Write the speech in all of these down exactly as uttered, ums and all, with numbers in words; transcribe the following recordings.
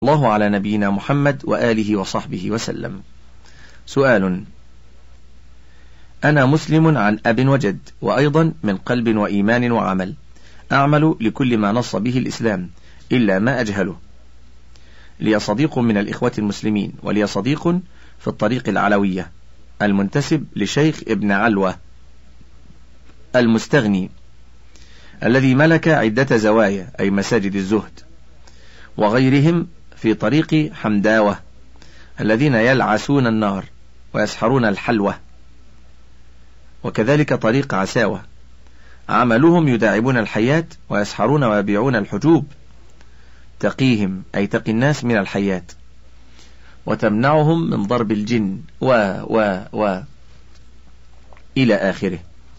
الله على نبينا محمد وآله وصحبه وسلم. سؤال: أنا مسلم عن أب وجد، وأيضا من قلب وإيمان وعمل، أعمل لكل ما نص به الإسلام إلا ما أجهله. لي صديق من الإخوة المسلمين، ولي صديق في الطريق العلوية المنتسب لشيخ ابن علوة المستغني الذي ملك عدة زوايا أي مساجد الزهد، وغيرهم في طريق حمداوة الذين يلعسون النار ويسحرون الحلوة، وكذلك طريق عساوة عملهم يداعبون الحيات ويسحرون ويبيعون الحجوب، تقيهم أي تقي الناس من الحيات وتمنعهم من ضرب الجن و و و إلى آخره.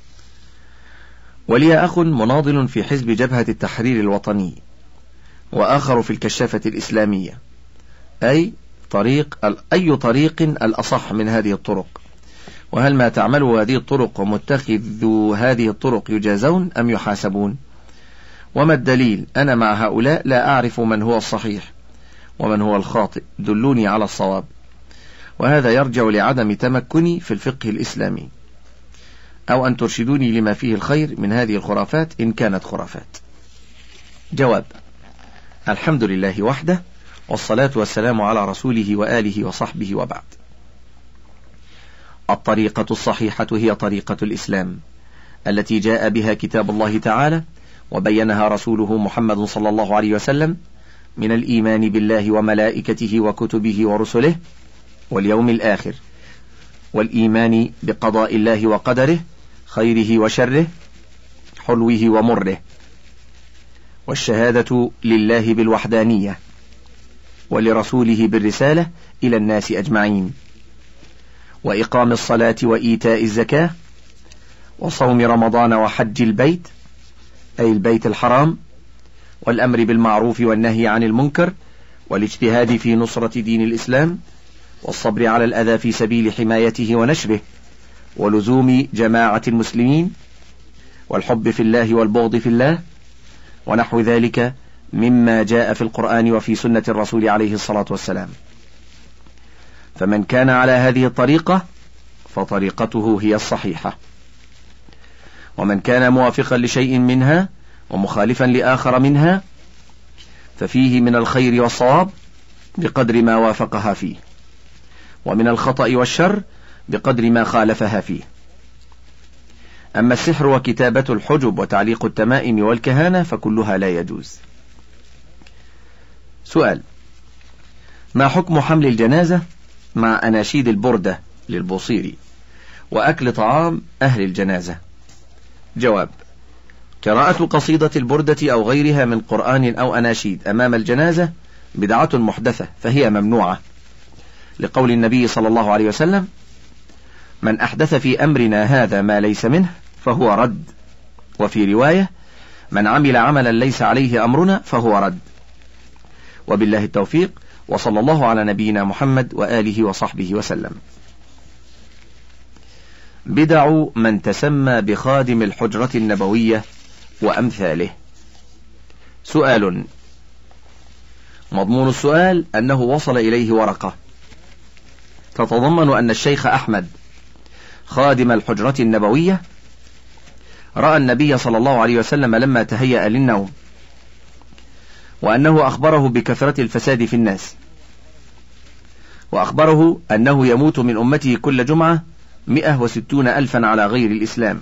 ولي أخ مناضل في حزب جبهة التحرير الوطني، وآخر في الكشافة الإسلامية، أي طريق أي طريق الأصح من هذه الطرق؟ وهل ما تعمله هذه الطرق ومتخذو هذه الطرق يجازون أم يحاسبون؟ وما الدليل؟ أنا مع هؤلاء لا أعرف من هو الصحيح ومن هو الخاطئ، دلوني على الصواب. وهذا يرجع لعدم تمكني في الفقه الإسلامي، أو أن ترشدوني لما فيه الخير من هذه الخرافات إن كانت خرافات. جواب: الحمد لله وحده، والصلاة والسلام على رسوله وآله وصحبه، وبعد. الطريقة الصحيحة هي طريقة الإسلام التي جاء بها كتاب الله تعالى وبينها رسوله محمد صلى الله عليه وسلم من الإيمان بالله وملائكته وكتبه ورسله واليوم الآخر، والإيمان بقضاء الله وقدره خيره وشره حلوه ومره، والشهادة لله بالوحدانية ولرسوله بالرسالة إلى الناس أجمعين، وإقام الصلاة وإيتاء الزكاة وصوم رمضان وحج البيت أي البيت الحرام، والأمر بالمعروف والنهي عن المنكر، والاجتهاد في نصرة دين الإسلام، والصبر على الأذى في سبيل حمايته ونشره، ولزوم جماعة المسلمين، والحب في الله والبغض في الله، ونحو ذلك مما جاء في القرآن وفي سنة الرسول عليه الصلاة والسلام. فمن كان على هذه الطريقة فطريقته هي الصحيحة، ومن كان موافقا لشيء منها ومخالفا لآخر منها ففيه من الخير والصواب بقدر ما وافقها فيه، ومن الخطأ والشر بقدر ما خالفها فيه. أما السحر وكتابة الحجب وتعليق التمائم والكهانة فكلها لا يجوز. سؤال: ما حكم حمل الجنازة مع أناشيد البردة للبوصيري وأكل طعام أهل الجنازة؟ جواب: قراءة قصيدة البردة أو غيرها من قرآن أو أناشيد أمام الجنازة بدعة محدثة فهي ممنوعة، لقول النبي صلى الله عليه وسلم: من أحدث في أمرنا هذا ما ليس منه فهو رد. وفي رواية: من عمل عملا ليس عليه أمرنا فهو رد. وبالله التوفيق، وصلى الله على نبينا محمد وآله وصحبه وسلم. بدع من تسمى بخادم الحجرة النبوية وأمثاله. سؤال: مضمون السؤال أنه وصل إليه ورقة تتضمن أن الشيخ أحمد خادم الحجرة النبوية رأى النبي صلى الله عليه وسلم لما تهيأ للنوم، وأنه أخبره بكثرة الفساد في الناس، وأخبره أنه يموت من أمته كل جمعة مئة وستون ألفا على غير الإسلام،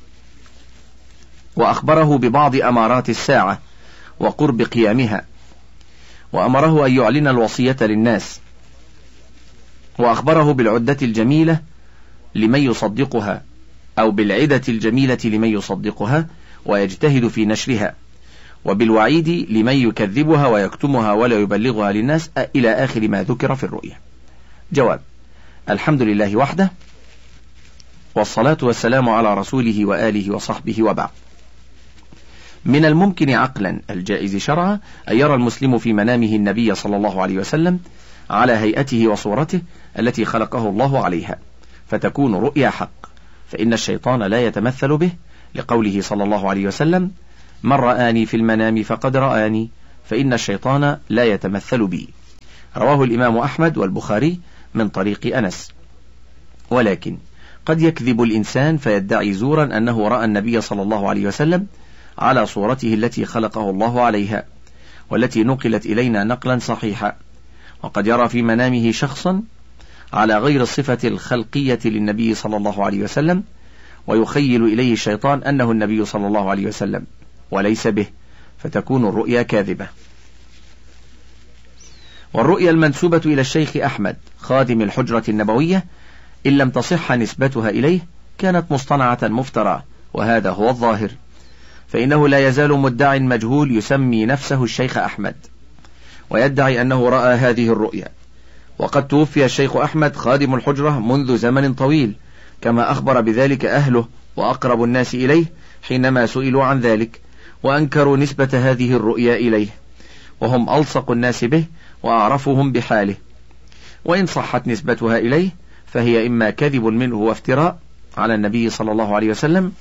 وأخبره ببعض أمارات الساعة وقرب قيامها، وأمره أن يعلن الوصية للناس، وأخبره بالعدة الجميلة لمن يصدقها أو بالعدة الجميلة لمن يصدقها ويجتهد في نشرها، وبالوعيد لمن يكذبها ويكتمها ولا يبلغها للناس، إلى آخر ما ذكر في الرؤيا. جواب: الحمد لله وحده، والصلاة والسلام على رسوله وآله وصحبه، وبعد. من الممكن عقلا الجائز شرعا أن يرى المسلم في منامه النبي صلى الله عليه وسلم على هيئته وصورته التي خلقه الله عليها، فتكون رؤيا حق، فإن الشيطان لا يتمثل به، لقوله صلى الله عليه وسلم: من رآني في المنام فقد رآني، فإن الشيطان لا يتمثل بي. رواه الإمام أحمد والبخاري من طريق أنس. ولكن قد يكذب الإنسان فيدعي زورا أنه رأى النبي صلى الله عليه وسلم على صورته التي خلقه الله عليها، والتي نقلت إلينا نقلا صحيحا، وقد يرى في منامه شخصا على غير الصفة الخلقية للنبي صلى الله عليه وسلم، ويخيل إليه الشيطان أنه النبي صلى الله عليه وسلم وليس به، فتكون الرؤيا كاذبة. والرؤيا المنسوبة إلى الشيخ أحمد خادم الحجرة النبوية إن لم تصح نسبتها إليه كانت مصطنعة مفترى، وهذا هو الظاهر، فإنه لا يزال مدع مجهول يسمي نفسه الشيخ أحمد ويدعي أنه رأى هذه الرؤيا، وقد توفي الشيخ أحمد خادم الحجرة منذ زمن طويل، كما أخبر بذلك أهله وأقرب الناس إليه حينما سئلوا عن ذلك، وأنكروا نسبة هذه الرؤيا إليه، وهم ألصق الناس به وأعرفهم بحاله. وإن صحت نسبتها إليه فهي إما كذب منه وافتراء على النبي صلى الله عليه وسلم،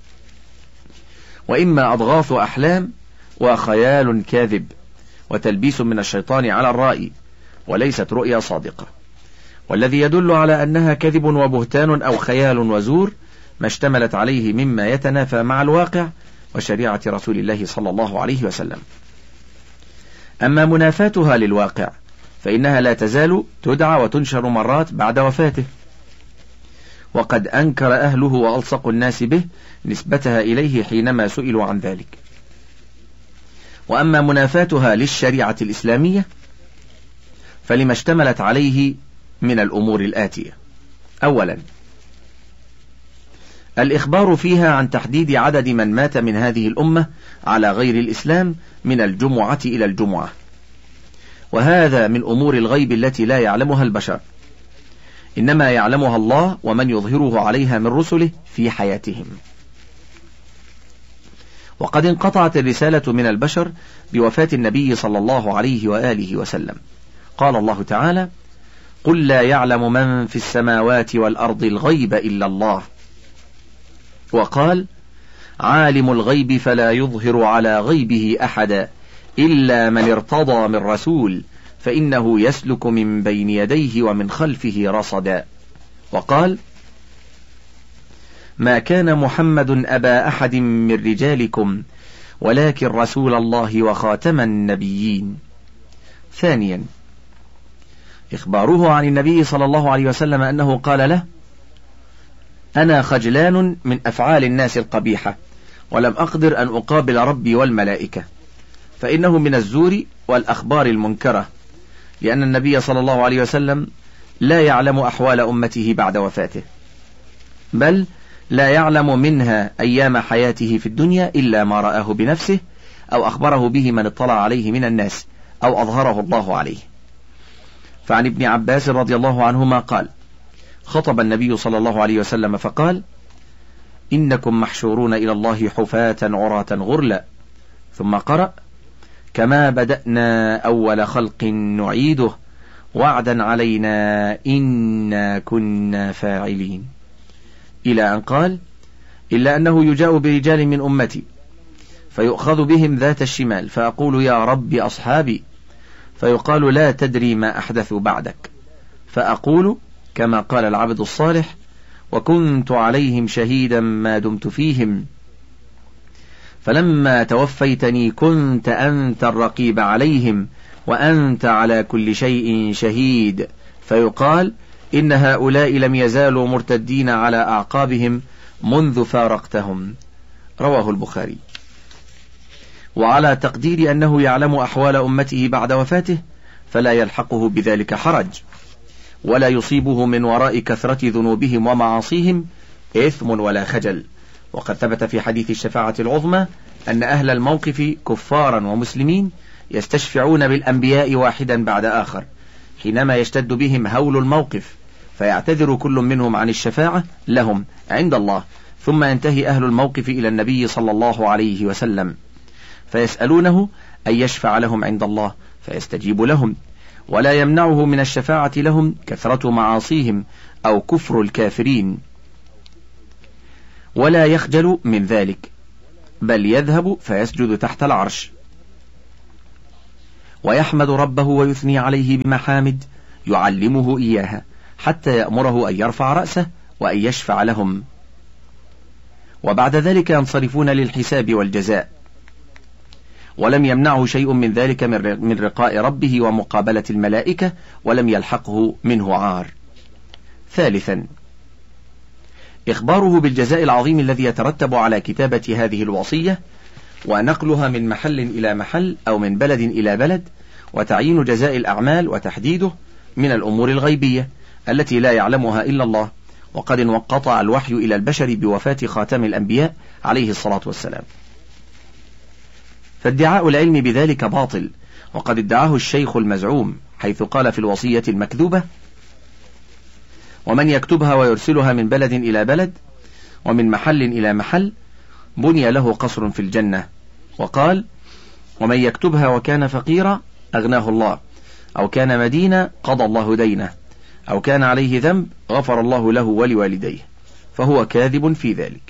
وإما أضغاث أحلام وخيال كاذب وتلبيس من الشيطان على الرائي، وليست رؤيا صادقة. والذي يدل على أنها كذب وبهتان أو خيال وزور ما اشتملت عليه مما يتنافى مع الواقع وشريعة رسول الله صلى الله عليه وسلم. أما منافاتها للواقع فإنها لا تزال تدعى وتنشر مرات بعد وفاته، وقد أنكر أهله وألصق الناس به نسبتها إليه حينما سئلوا عن ذلك. وأما منافاتها للشريعة الإسلامية فلما اشتملت عليه من الأمور الآتية: أولا، الإخبار فيها عن تحديد عدد من مات من هذه الأمة على غير الإسلام من الجمعة إلى الجمعة، وهذا من أمور الغيب التي لا يعلمها البشر، إنما يعلمها الله ومن يظهره عليها من رسله في حياتهم. وقد انقطعت الرسالة من البشر بوفاة النبي صلى الله عليه وآله وسلم. قال الله تعالى: قل لا يعلم من في السماوات والأرض الغيب إلا الله. وقال: عالم الغيب فلا يظهر على غيبه أحدا إلا من ارتضى من رسول فإنه يسلك من بين يديه ومن خلفه رصدا. وقال: ما كان محمد أبا أحد من رجالكم ولكن رسول الله وخاتم النبيين. ثانيا، إخباره عن النبي صلى الله عليه وسلم أنه قال له: أنا خجلان من أفعال الناس القبيحة ولم أقدر أن أقابل ربي والملائكة، فإنه من الزور والأخبار المنكرة، لأن النبي صلى الله عليه وسلم لا يعلم أحوال أمته بعد وفاته، بل لا يعلم منها أيام حياته في الدنيا إلا ما رآه بنفسه أو أخبره به من اطلع عليه من الناس أو أظهره الله عليه. فعن ابن عباس رضي الله عنهما قال: خطب النبي صلى الله عليه وسلم فقال: إنكم محشورون إلى الله حفاة عراة غرلا، ثم قرأ: كما بدأنا أول خلق نعيده وعدا علينا إنا كنا فاعلين، إلى أن قال: إلا أنه يجاء برجال من أمتي فيؤخذ بهم ذات الشمال فأقول يا رب أصحابي، فيقال لا تدري ما أحدثوا بعدك، فأقول كما قال العبد الصالح: وكنت عليهم شهيدا ما دمت فيهم، فلما توفيتني كنت أنت الرقيب عليهم وأنت على كل شيء شهيد، فيقال إن هؤلاء لم يزالوا مرتدين على أعقابهم منذ فارقتهم. رواه البخاري. وعلى تقدير أنه يعلم أحوال أمته بعد وفاته فلا يلحقه بذلك حرج، ولا يصيبه من وراء كثرة ذنوبهم ومعاصيهم إثم ولا خجل. وقد ثبت في حديث الشفاعة العظمى أن أهل الموقف كفارا ومسلمين يستشفعون بالأنبياء واحدا بعد آخر حينما يشتد بهم هول الموقف، فيعتذر كل منهم عن الشفاعة لهم عند الله، ثم ينتهي أهل الموقف إلى النبي صلى الله عليه وسلم فيسألونه أن يشفع لهم عند الله فيستجيب لهم، ولا يمنعه من الشفاعة لهم كثرة معاصيهم أو كفر الكافرين، ولا يخجل من ذلك، بل يذهب فيسجد تحت العرش. ويحمد ربه ويثني عليه بمحامد يعلمه إياها حتى يأمره أن يرفع رأسه وأن يشفع لهم، وبعد ذلك ينصرفون للحساب والجزاء، ولم يمنعه شيء من ذلك من رقاء ربه ومقابلة الملائكة، ولم يلحقه منه عار. ثالثا، إخباره بالجزاء العظيم الذي يترتب على كتابة هذه الوصية ونقلها من محل إلى محل أو من بلد إلى بلد، وتعيين جزاء الأعمال وتحديده من الأمور الغيبية التي لا يعلمها إلا الله، وقد انقطع الوحي إلى البشر بوفاة خاتم الأنبياء عليه الصلاة والسلام، فادعاء العلم بذلك باطل، وقد ادعاه الشيخ المزعوم حيث قال في الوصية المكذوبة: ومن يكتبها ويرسلها من بلد إلى بلد ومن محل إلى محل بني له قصر في الجنة. وقال: ومن يكتبها وكان فقيرا أغناه الله، أو كان مدينا قضى الله دينه، أو كان عليه ذنب غفر الله له ولوالديه، فهو كاذب في ذلك.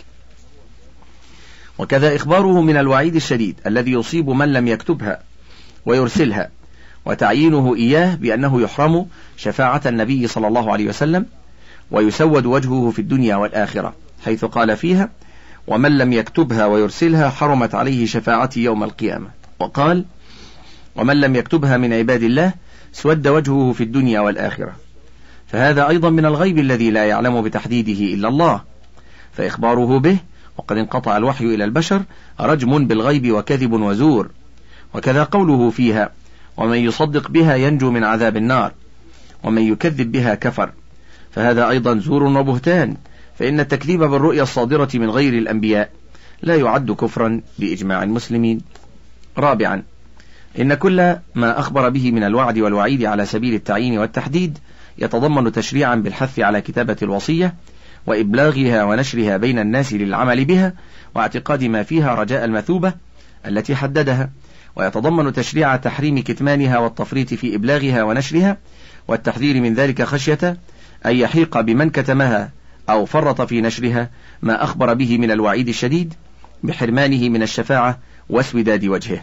وكذا إخباره من الوعيد الشديد الذي يصيب من لم يكتبها ويرسلها، وتعيينه إياه بأنه يحرم شفاعة النبي صلى الله عليه وسلم ويسود وجهه في الدنيا والآخرة، حيث قال فيها: ومن لم يكتبها ويرسلها حرمت عليه شفاعتي يوم القيامة. وقال: ومن لم يكتبها من عباد الله سود وجهه في الدنيا والآخرة، فهذا أيضا من الغيب الذي لا يعلم بتحديده إلا الله، فإخباره به وقد انقطع الوحي إلى البشر رجم بالغيب وكذب وزور. وكذا قوله فيها: ومن يصدق بها ينجو من عذاب النار، ومن يكذب بها كفر، فهذا أيضا زور وبهتان، فإن التكذيب بالرؤيا الصادرة من غير الأنبياء لا يعد كفرا بإجماع المسلمين. رابعا، إن كل ما أخبر به من الوعد والوعيد على سبيل التعيين والتحديد يتضمن تشريعا بالحث على كتابة الوصية وإبلاغها ونشرها بين الناس للعمل بها واعتقاد ما فيها رجاء المثوبة التي حددها، ويتضمن تشريع تحريم كتمانها والتفريط في إبلاغها ونشرها، والتحذير من ذلك خشية أن يحيق بمن كتمها أو فرط في نشرها ما أخبر به من الوعيد الشديد بحرمانه من الشفاعة واسوداد وجهه.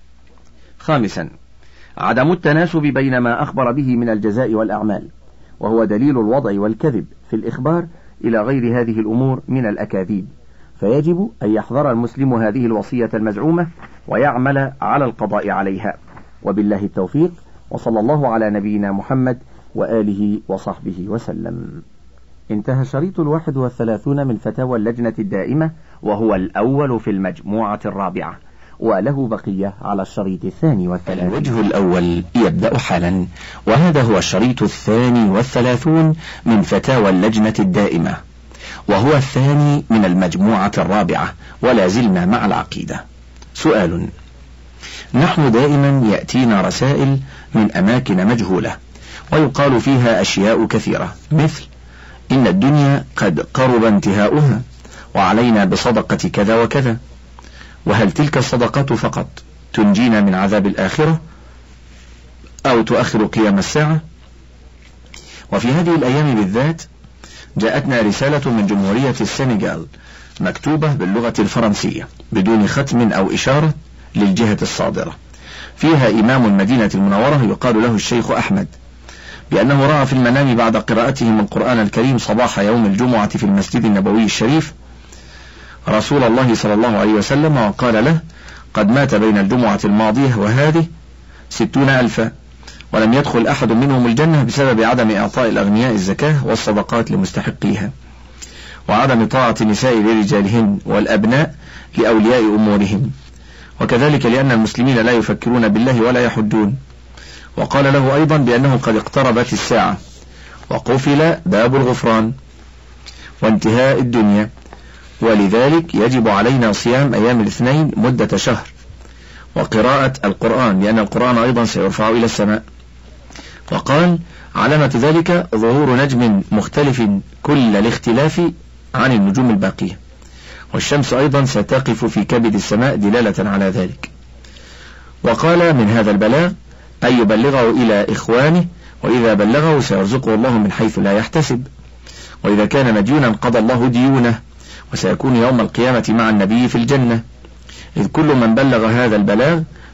خامسا، عدم التناسب بين ما أخبر به من الجزاء والأعمال، وهو دليل الوضع والكذب في الإخبار إلى غير هذه الأمور من الأكاذيب، فيجب أن يحذر المسلم هذه الوصية المزعومة ويعمل على القضاء عليها. وبالله التوفيق، وصلى الله على نبينا محمد وآله وصحبه وسلم. انتهى الشريط الواحد والثلاثون من فتاوى اللجنة الدائمة، وهو الأول في المجموعة الرابعة، وله بقية على الشريط الثاني والثلاثين. الوجه الأول يبدأ حالا، وهذا هو الشريط الثاني والثلاثون من فتاوى اللجنة الدائمة، وهو الثاني من المجموعة الرابعة، ولا زلنا مع العقيدة. سؤال: نحن دائما يأتينا رسائل من أماكن مجهولة ويقال فيها أشياء كثيرة، مثل: إن الدنيا قد قرب انتهاؤها وعلينا بصدقة كذا وكذا، وهل تلك الصدقات فقط تنجينا من عذاب الآخرة أو تؤخر قيام الساعة؟ وفي هذه الأيام بالذات جاءتنا رسالة من جمهورية السنغال مكتوبة باللغة الفرنسية بدون ختم أو إشارة للجهة الصادرة، فيها إمام المدينة المنورة يقال له الشيخ أحمد بأنه رأى في المنام بعد قراءته من القرآن الكريم صباح يوم الجمعة في المسجد النبوي الشريف رسول الله صلى الله عليه وسلم، وقال له: قد مات بين الجمعة الماضية وهذه ستون ألفا، ولم يدخل أحد منهم الجنة بسبب عدم إعطاء الأغنياء الزكاة والصدقات لمستحقيها، وعدم طاعة النساء لرجالهن والأبناء لأولياء أمورهم، وكذلك لأن المسلمين لا يفكرون بالله ولا يحجون. وقال له أيضا بأنه قد اقتربت الساعة وقفل باب الغفران وانتهاء الدنيا، ولذلك يجب علينا صيام أيام الاثنين مدة شهر وقراءة القرآن، لأن القرآن أيضا سيرفع إلى السماء. وقال: علامة ذلك ظهور نجم مختلف كل الاختلاف عن النجوم الباقية، والشمس أيضا ستقف في كبد السماء دلالة على ذلك. وقال: من هذا البلاغ أن يبلغه إلى إخوانه، وإذا بلغه سيرزقه الله من حيث لا يحتسب، وإذا كان مديونا قضى الله ديونه، وسيكون يوم القيامة مع النبي في الجنة، إذ كل من بلغ هذا البلاغ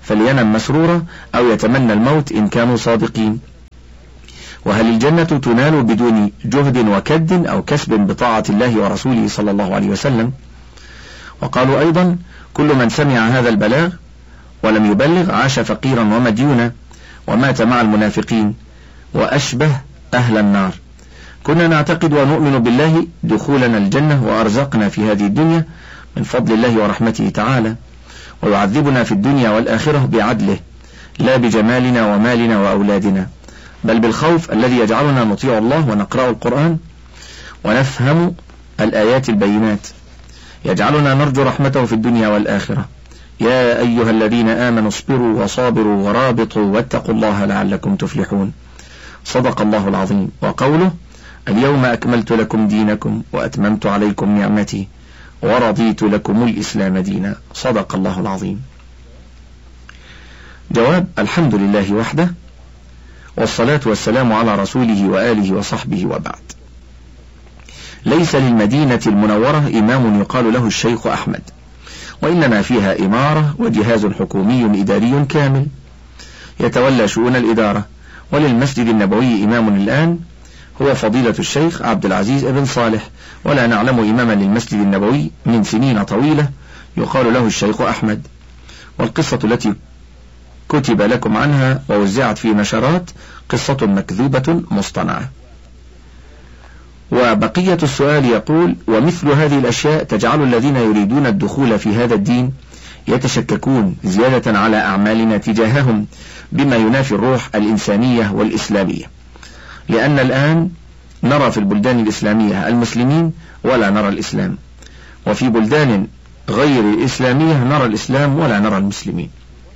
فلينم مسرورا أو يتمنى الموت إن كانوا صادقين. وهل الجنة تنال بدون جهد وكد أو كسب بطاعة الله ورسوله صلى الله عليه وسلم؟ وقالوا أيضا كل من سمع هذا البلاغ ولم يبلغ عاش فقيرا ومديونا ومات مع المنافقين وأشبه أهل النار. كنا نعتقد ونؤمن بالله دخولنا الجنة وأرزقنا في هذه الدنيا من فضل الله ورحمته تعالى، ويعذبنا في الدنيا والآخرة بعدله لا بجمالنا ومالنا وأولادنا، بل بالخوف الذي يجعلنا نطيع الله ونقرأ القرآن ونفهم الآيات البينات، يجعلنا نرجو رحمته في الدنيا والآخرة. يا أيها الذين آمنوا اصبروا وصابروا ورابطوا واتقوا الله لعلكم تفلحون. صدق الله العظيم. وقوله اليوم أكملت لكم دينكم وأتممت عليكم نعمتي ورضيت لكم الإسلام دينا. صدق الله العظيم. جواب: الحمد لله وحده، والصلاة والسلام على رسوله وآله وصحبه، وبعد. ليس للمدينة المنورة إمام يقال له الشيخ أحمد، وإنما فيها إمارة وجهاز حكومي إداري كامل يتولى شؤون الإدارة. وللمسجد النبوي إمام الآن هو فضيلة الشيخ عبد العزيز بن صالح، ولا نعلم إماما للمسجد النبوي من سنين طويلة يقال له الشيخ أحمد. والقصة التي كتب لكم عنها ووزعت في نشرات قصة مكذوبة مصطنعة. وبقية السؤال يقول: ومثل هذه الأشياء تجعل الذين يريدون الدخول في هذا الدين يتشككون زيادة على أعمالنا تجاههم بما ينافي الروح الإنسانية والإسلامية، لأن الآن نرى في البلدان الإسلامية المسلمين ولا نرى الإسلام، وفي بلدان غير الإسلامية نرى الإسلام ولا نرى المسلمين.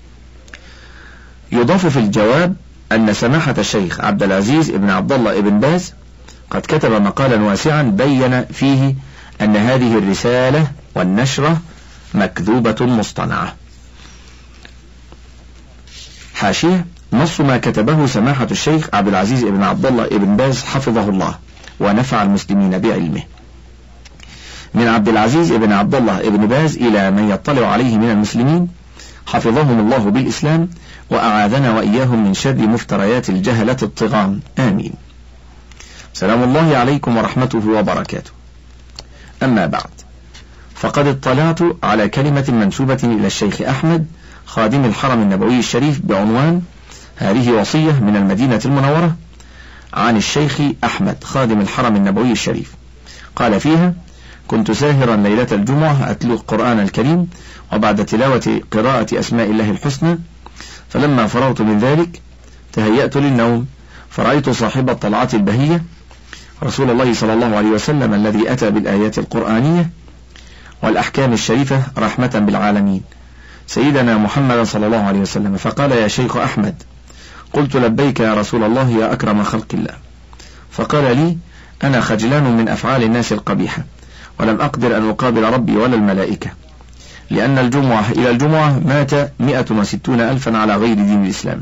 يضاف في الجواب أن سماحة الشيخ عبد العزيز بن عبد الله بن باز قد كتب مقالا واسعا بين فيه أن هذه الرسالة والنشرة مكذوبة مصطنعة. حاشية: نص ما كتبه سماحة الشيخ عبد العزيز بن عبد الله بن باز حفظه الله ونفع المسلمين بعلمه. من عبد العزيز بن عبد الله بن باز إلى من يطلع عليه من المسلمين حفظهم الله بالإسلام وأعاذنا وإياهم من شر مفتريات الجهلة الطغام، آمين. سلام الله عليكم ورحمته وبركاته. أما بعد، فقد اطلعت على كلمة منسوبة إلى الشيخ أحمد خادم الحرم النبوي الشريف بعنوان هذه وصية من المدينة المنورة عن الشيخ أحمد خادم الحرم النبوي الشريف. قال فيها: كنت ساهرا ليلة الجمعة أتلو القرآن الكريم، وبعد تلاوة قراءة أسماء الله الحسنى، فلما فرغت من ذلك تهيأت للنوم، فرأيت صاحب الطلعات البهية رسول الله صلى الله عليه وسلم الذي أتى بالآيات القرآنية والأحكام الشريفة رحمة بالعالمين، سيدنا محمد صلى الله عليه وسلم، فقال: يا شيخ أحمد. قلت: لبيك يا رسول الله يا أكرم خلق الله. فقال لي: أنا خجلان من أفعال الناس القبيحة، ولم أقدر أن أقابل ربي ولا الملائكة، لأن الجمعة إلى الجمعة مات مئة وستون ألفا على غير دين الإسلام.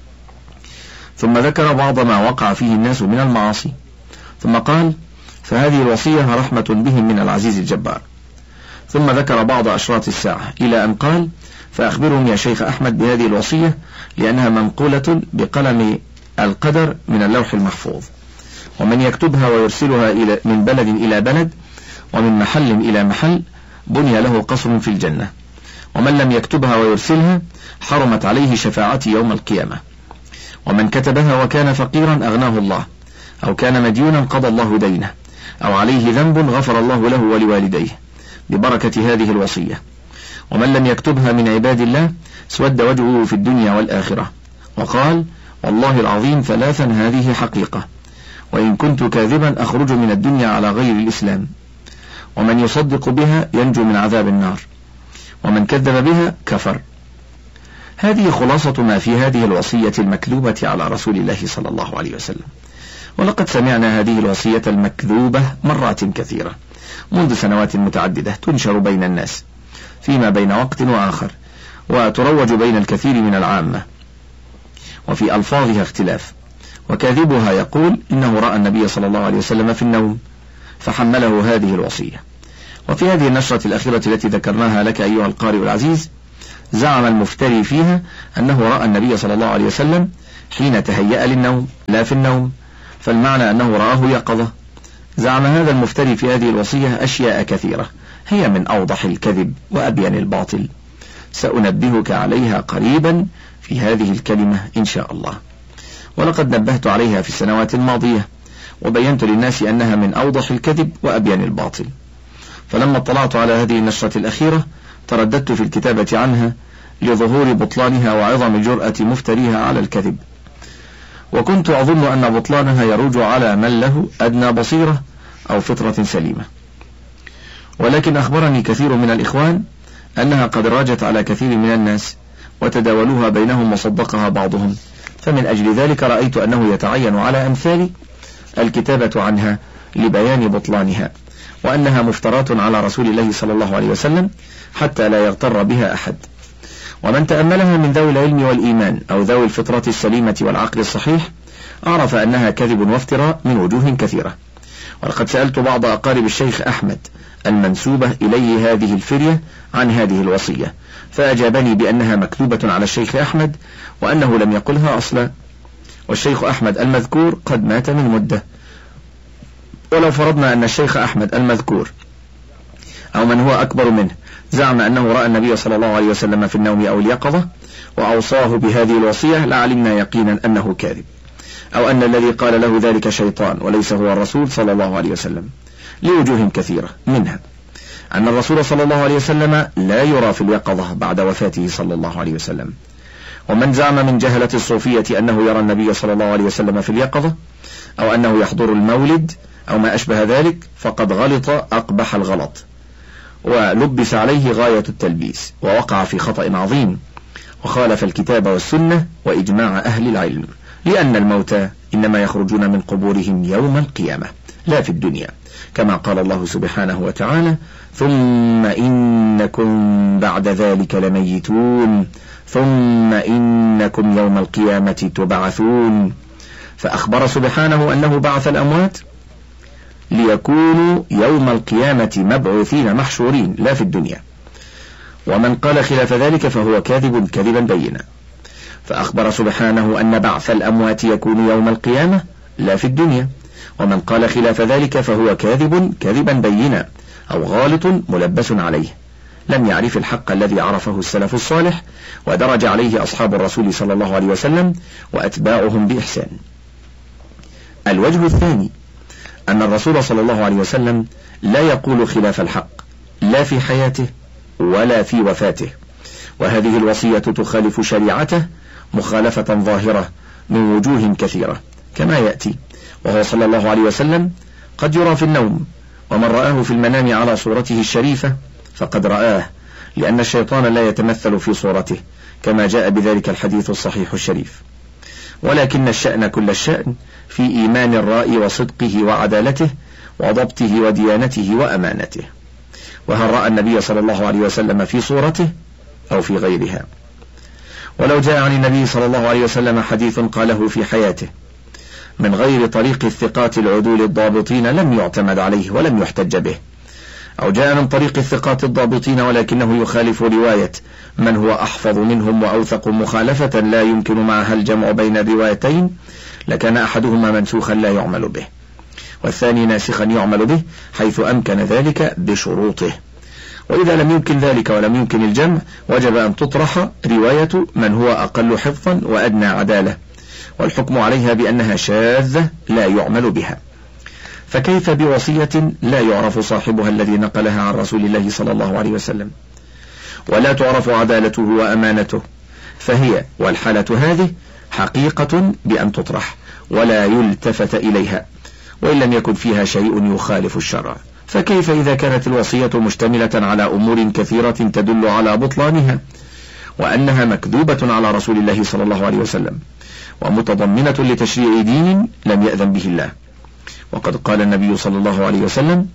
ثم ذكر بعض ما وقع فيه الناس من المعاصي، ثم قال: فهذه الوصية رحمة بهم من العزيز الجبار. ثم ذكر بعض أشراط الساعة إلى أن قال: فأخبرهم يا شيخ أحمد بهذه الوصية، لأنها منقولة بقلم القدر من اللوح المحفوظ، ومن يكتبها ويرسلها إلى من بلد إلى بلد ومن محل إلى محل بني له قصر في الجنة، ومن لم يكتبها ويرسلها حرمت عليه شفاعتي يوم القيامة، ومن كتبها وكان فقيرا أغناه الله، أو كان مديونا قضى الله دينه، أو عليه ذنب غفر الله له ولوالديه ببركة هذه الوصية، ومن لم يكتبها من عباد الله سود وجهه في الدنيا والآخرة. وقال: والله العظيم ثلاثا هذه حقيقة، وإن كنت كاذبا أخرج من الدنيا على غير الإسلام، ومن يصدق بها ينجو من عذاب النار، ومن كذب بها كفر. هذه خلاصة ما في هذه الوصية المكذوبة على رسول الله صلى الله عليه وسلم. ولقد سمعنا هذه الوصية المكذوبة مرات كثيرة منذ سنوات متعددة تنشر بين الناس فيما بين وقت وآخر، وتروج بين الكثير من العامة، وفي ألفاظها اختلاف. وكاذبها يقول إنه رأى النبي صلى الله عليه وسلم في النوم فحمله هذه الوصية. وفي هذه النشرة الأخيرة التي ذكرناها لك أيها القارئ العزيز زعم المفتري فيها أنه رأى النبي صلى الله عليه وسلم حين تهيأ للنوم لا في النوم، فالمعنى أنه رآه يقظة. زعم هذا المفتري في هذه الوصية أشياء كثيرة هي من أوضح الكذب وأبين الباطل، سأنبهك عليها قريبا في هذه الكلمة إن شاء الله، ولقد نبهت عليها في السنوات الماضية وبينت للناس أنها من أوضح الكذب وأبين الباطل، فلما اطلعت على هذه النشرة الأخيرة ترددت في الكتابة عنها لظهور بطلانها وعظم جرأة مفتريها على الكذب، وكنت أظن أن بطلانها يروج على من له أدنى بصيرة أو فطرة سليمة، ولكن أخبرني كثير من الإخوان أنها قد راجت على كثير من الناس وتداولوها بينهم وصدقها بعضهم، فمن أجل ذلك رأيت أنه يتعين على أمثالي الكتابة عنها لبيان بطلانها، وأنها مفترات على رسول الله صلى الله عليه وسلم حتى لا يغتر بها أحد. ومن تأملها من ذوي العلم والإيمان أو ذوي الفطرة السليمة والعقل الصحيح أعرف أنها كذب وافتراء من وجوه كثيرة. ولقد سألت بعض أقارب الشيخ أحمد المنسوبة إليه هذه الفرية عن هذه الوصية، فأجابني بأنها مكتوبة على الشيخ أحمد وأنه لم يقلها أصلا، والشيخ أحمد المذكور قد مات من مدة. ولو فرضنا أن الشيخ أحمد المذكور أو من هو أكبر منه زعم أنه رأى النبي صلى الله عليه وسلم في النوم أو اليقظة وأوصاه بهذه الوصية لعلمنا يقينا أنه كاذب، أو أن الذي قال له ذلك شيطان وليس هو الرسول صلى الله عليه وسلم، لوجوه كثيرة، منها أن الرسول صلى الله عليه وسلم لا يرى في اليقظة بعد وفاته صلى الله عليه وسلم. ومن زعم من جهلة الصوفية أنه يرى النبي صلى الله عليه وسلم في اليقظة أو أنه يحضر المولد أو ما أشبه ذلك فقد غلط أقبح الغلط، ولبس عليه غاية التلبيس، ووقع في خطأ عظيم، وخالف الكتاب والسنة وإجماع أهل العلم، لأن الموتى إنما يخرجون من قبورهم يوم القيامة لا في الدنيا، كما قال الله سبحانه وتعالى: ثم إنكم بعد ذلك لميتون ثم إنكم يوم القيامة تبعثون. فأخبر سبحانه أنه بعث الأموات ليكونوا يوم القيامة مبعوثين محشورين لا في الدنيا، ومن قال خلاف ذلك فهو كاذب كذبا بينا. فأخبر سبحانه أن بعث الأموات يكون يوم القيامة لا في الدنيا، ومن قال خلاف ذلك فهو كاذب كذبا بينا أو غالط ملبس عليه، لم يعرف الحق الذي عرفه السلف الصالح ودرج عليه أصحاب الرسول صلى الله عليه وسلم وأتباعهم بإحسان. الوجه الثاني أن الرسول صلى الله عليه وسلم لا يقول خلاف الحق لا في حياته ولا في وفاته، وهذه الوصية تخالف شريعته مخالفة ظاهرة من وجوه كثيرة كما يأتي. وهو صلى الله عليه وسلم قد يرى في النوم، ومن رآه في المنام على صورته الشريفة فقد رآه، لأن الشيطان لا يتمثل في صورته كما جاء بذلك الحديث الصحيح الشريف. ولكن الشأن كل الشأن في إيمان الرائي وصدقه وعدالته وضبطه وديانته وأمانته، وهل رأى النبي صلى الله عليه وسلم في صورته أو في غيرها. ولو جاء عن النبي صلى الله عليه وسلم حديث قاله في حياته من غير طريق الثقات العدول الضابطين لم يعتمد عليه ولم يحتج به، أو جاء من طريق الثقات الضابطين ولكنه يخالف رواية من هو أحفظ منهم وأوثق مخالفة لا يمكن معها الجمع بين الروايتين، لكان أحدهما منسوخا لا يعمل به، والثاني ناسخا يعمل به حيث أمكن ذلك بشروطه. وإذا لم يمكن ذلك ولم يمكن الجمع وجب أن تطرح رواية من هو أقل حفظا وأدنى عدالة، والحكم عليها بأنها شاذة لا يعمل بها. فكيف بوصية لا يعرف صاحبها الذي نقلها عن رسول الله صلى الله عليه وسلم ولا تعرف عدالته وأمانته، فهي والحالة هذه حقيقة بأن تطرح ولا يلتفت إليها وإن لم يكن فيها شيء يخالف الشرع. فكيف إذا كانت الوصية مشتملة على أمور كثيرة تدل على بطلانها وأنها مكذوبة على رسول الله صلى الله عليه وسلم ومتضمنة لتشريع دين لم يأذن به الله. وقد قال النبي صلى الله عليه وسلم: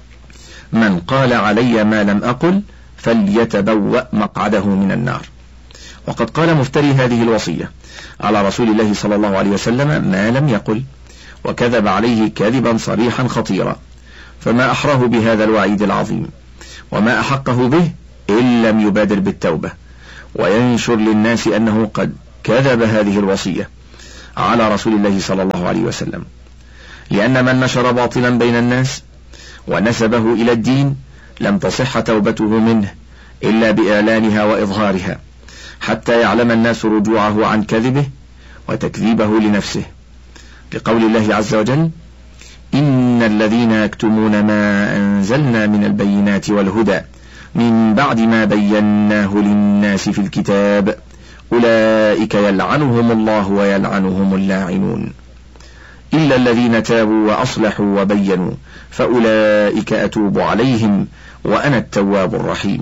من قال علي ما لم أقل فليتبوأ مقعده من النار. وقد قال مفتري هذه الوصية على رسول الله صلى الله عليه وسلم ما لم يقل، وكذب عليه كذبا صريحا خطيرا، فما أحراه بهذا الوعيد العظيم وما أحقه به إن لم يبادر بالتوبة وينشر للناس أنه قد كذب هذه الوصية على رسول الله صلى الله عليه وسلم، لأن من نشر باطلا بين الناس ونسبه إلى الدين لم تصح توبته منه إلا بإعلانها وإظهارها، حتى يعلم الناس رجوعه عن كذبه وتكذيبه لنفسه، لقول الله عز وجل: إن الذين يكتمون ما أنزلنا من البينات والهدى من بعد ما بيناه للناس في الكتاب أولئك يلعنهم الله ويلعنهم اللاعنون إلا الذين تابوا وأصلحوا وبينوا فأولئك أتوب عليهم وأنا التواب الرحيم.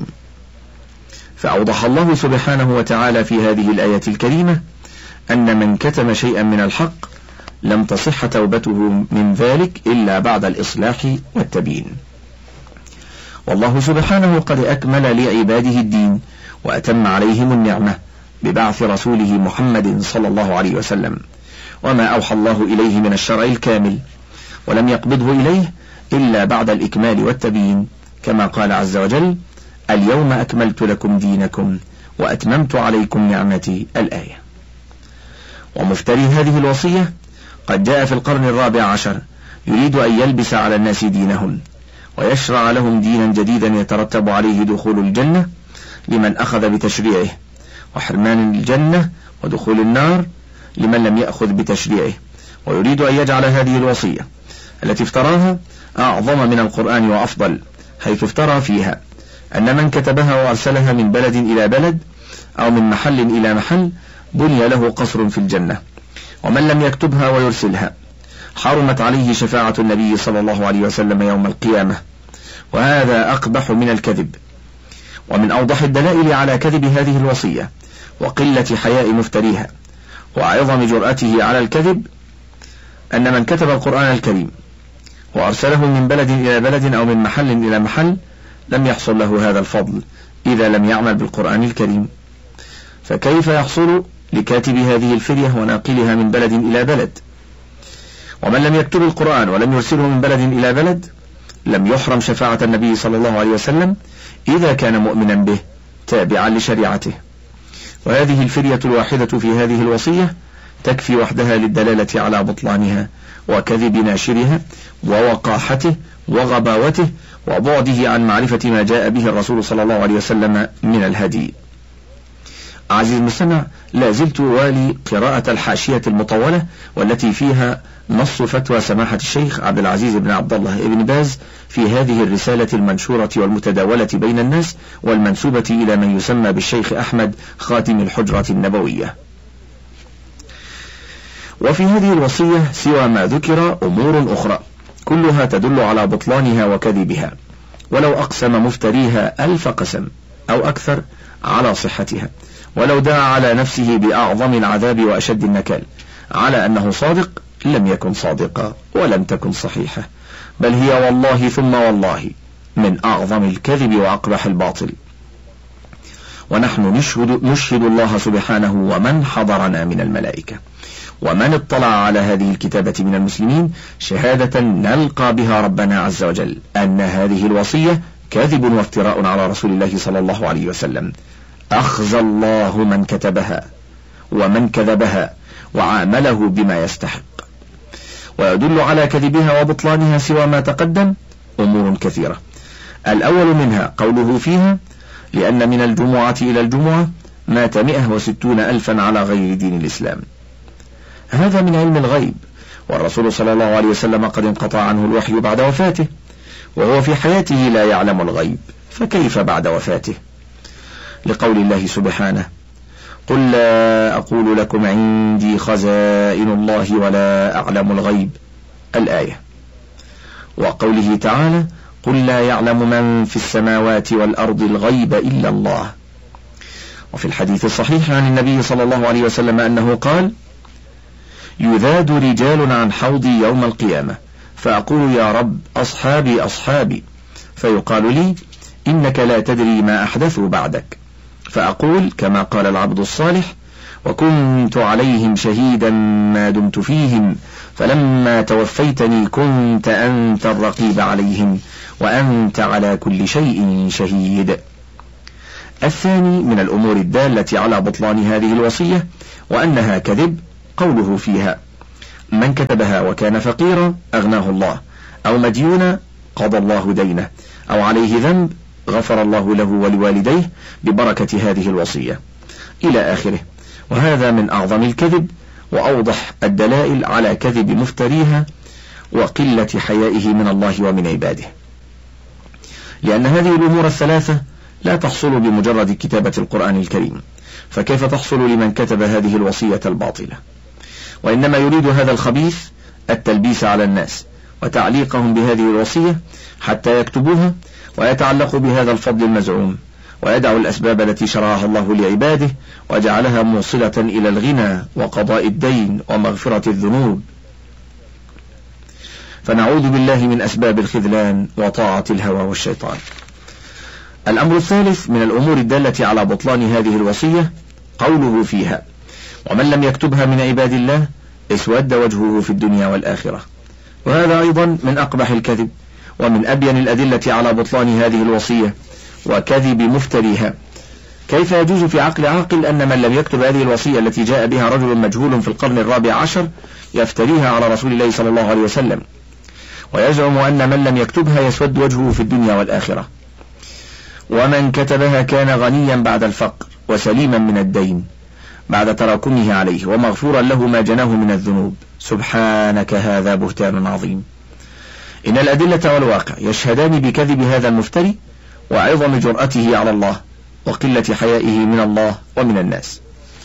فأوضح الله سبحانه وتعالى في هذه الآية الكريمة أن من كتم شيئا من الحق لم تصح توبته من ذلك إلا بعد الإصلاح والتبيين. والله سبحانه قد أكمل لعباده الدين وأتم عليهم النعمة ببعث رسوله محمد صلى الله عليه وسلم، وما أوحى الله إليه من الشرع الكامل، ولم يقبضه إليه إلا بعد الإكمال والتبيين، كما قال عز وجل: اليوم أكملت لكم دينكم وأتممت عليكم نعمتي، الآية. ومفتري هذه الوصية قد جاء في القرن الرابع عشر يريد أن يلبس على الناس دينهم ويشرع لهم دينا جديدا يترتب عليه دخول الجنة لمن أخذ بتشريعه، وحرمان الجنة ودخول النار لمن لم يأخذ بتشريعه، ويريد أن يجعل هذه الوصية التي افتراها أعظم من القرآن وأفضل، حيث افترى فيها أن من كتبها وأرسلها من بلد إلى بلد أو من محل إلى محل بني له قصر في الجنة، ومن لم يكتبها ويرسلها حرمت عليه شفاعة النبي صلى الله عليه وسلم يوم القيامة، وهذا أقبح من الكذب. ومن أوضح الدلائل على كذب هذه الوصية وقلة حياء مفتريها وعظم جرأته على الكذب أن من كتب القرآن الكريم وأرسله من بلد إلى بلد أو من محل إلى محل لم يحصل له هذا الفضل إذا لم يعمل بالقرآن الكريم، فكيف يحصل لكاتب هذه الفرية وناقلها من بلد إلى بلد؟ ومن لم يكتب القرآن ولم يرسله من بلد إلى بلد لم يحرم شفاعة النبي صلى الله عليه وسلم إذا كان مؤمنا به تابعا لشريعته. وهذه الفرية الواحدة في هذه الوصية تكفي وحدها للدلالة على بطلانها وكذب ناشرها ووقاحته وغباوته وبعده عن معرفة ما جاء به الرسول صلى الله عليه وسلم من الهدي. عزيز المستمع، لا زلت والي قراءة الحاشية المطولة والتي فيها نص فتوى سماحة الشيخ عبد العزيز بن عبد الله بن باز في هذه الرسالة المنشورة والمتداولة بين الناس والمنسوبة إلى من يسمى بالشيخ أحمد خاتم الحجرة النبوية. وفي هذه الوصية سوى ما ذكر أمور أخرى كلها تدل على بطلانها وكذبها، ولو أقسم مفتريها ألف قسم أو أكثر على صحتها، ولو دعا على نفسه بأعظم العذاب وأشد النكال على أنه صادق لم يكن صادقا ولم تكن صحيحة، بل هي والله ثم والله من أعظم الكذب وأقبح الباطل. ونحن نشهد, نشهد الله سبحانه ومن حضرنا من الملائكة ومن اطلع على هذه الكتابة من المسلمين شهادة نلقى بها ربنا عز وجل أن هذه الوصية كذب وافتراء على رسول الله صلى الله عليه وسلم، أخزى الله من كتبها ومن كذبها وعامله بما يستحق. ويدل على كذبها وبطلانها سوى ما تقدم أمور كثيرة. الأول منها قوله فيها: لأن من الجمعة إلى الجمعة مات مئة وستون ألفا على غير دين الإسلام. هذا من علم الغيب، والرسول صلى الله عليه وسلم قد انقطع عنه الوحي بعد وفاته، وهو في حياته لا يعلم الغيب، فكيف بعد وفاته؟ لقول الله سبحانه: قل لا أقول لكم عندي خزائن الله ولا أعلم الغيب، الآية. وقوله تعالى: قل لا يعلم من في السماوات والأرض الغيب إلا الله. وفي الحديث الصحيح عن النبي صلى الله عليه وسلم أنه قال: يذاد رجال عن حوضي يوم القيامة فأقول يا رب أصحابي أصحابي، فيقال لي إنك لا تدري ما أحدثوا بعدك، فأقول كما قال العبد الصالح: وكنت عليهم شهيدا ما دمت فيهم، فلما توفيتني كنت أنت الرقيب عليهم وأنت على كل شيء شهيد. الثاني من الأمور الدالة على بطلان هذه الوصية وأنها كذب قوله فيها: من كتبها وكان فقيرا أغناه الله، أو مديونا قضى الله دينه، أو عليه ذنب غفر الله له ولوالديه ببركة هذه الوصية، إلى آخره. وهذا من أعظم الكذب وأوضح الدلائل على كذب مفتريها وقلة حيائه من الله ومن عباده، لأن هذه الأمور الثلاثة لا تحصل بمجرد كتابة القرآن الكريم، فكيف تحصل لمن كتب هذه الوصية الباطلة؟ وإنما يريد هذا الخبيث التلبيس على الناس وتعليقهم بهذه الوصية حتى يكتبوها ويتعلقوا بهذا الفضل المزعوم، ويدعوا الأسباب التي شرعها الله لعباده وجعلها موصلة إلى الغنى وقضاء الدين ومغفرة الذنوب، فنعوذ بالله من أسباب الخذلان وطاعة الهوى والشيطان. الأمر الثالث من الأمور الدالة على بطلان هذه الوصية قوله فيها: ومن لم يكتبها من عباد الله اسود وجهه في الدنيا والآخرة. وهذا أيضا من أقبح الكذب ومن أبين الأدلة على بطلان هذه الوصية وكذب مفتريها. كيف يجوز في عقل عاقل أن من لم يكتب هذه الوصية التي جاء بها رجل مجهول في القرن الرابع عشر يفتريها على رسول الله صلى الله عليه وسلم، ويزعم أن من لم يكتبها يسود وجهه في الدنيا والآخرة؟ ومن كتبها كان غنيا بعد الفقر وسليما من الدين بعد تراكمه عليه ومغفورا له ما جناه من الذنوب. سبحانك، هذا بهتان عظيم. إن الأدلة والواقع يشهدان بكذب هذا المفتري وعظم جرأته على الله وقلة حيائه من الله ومن الناس.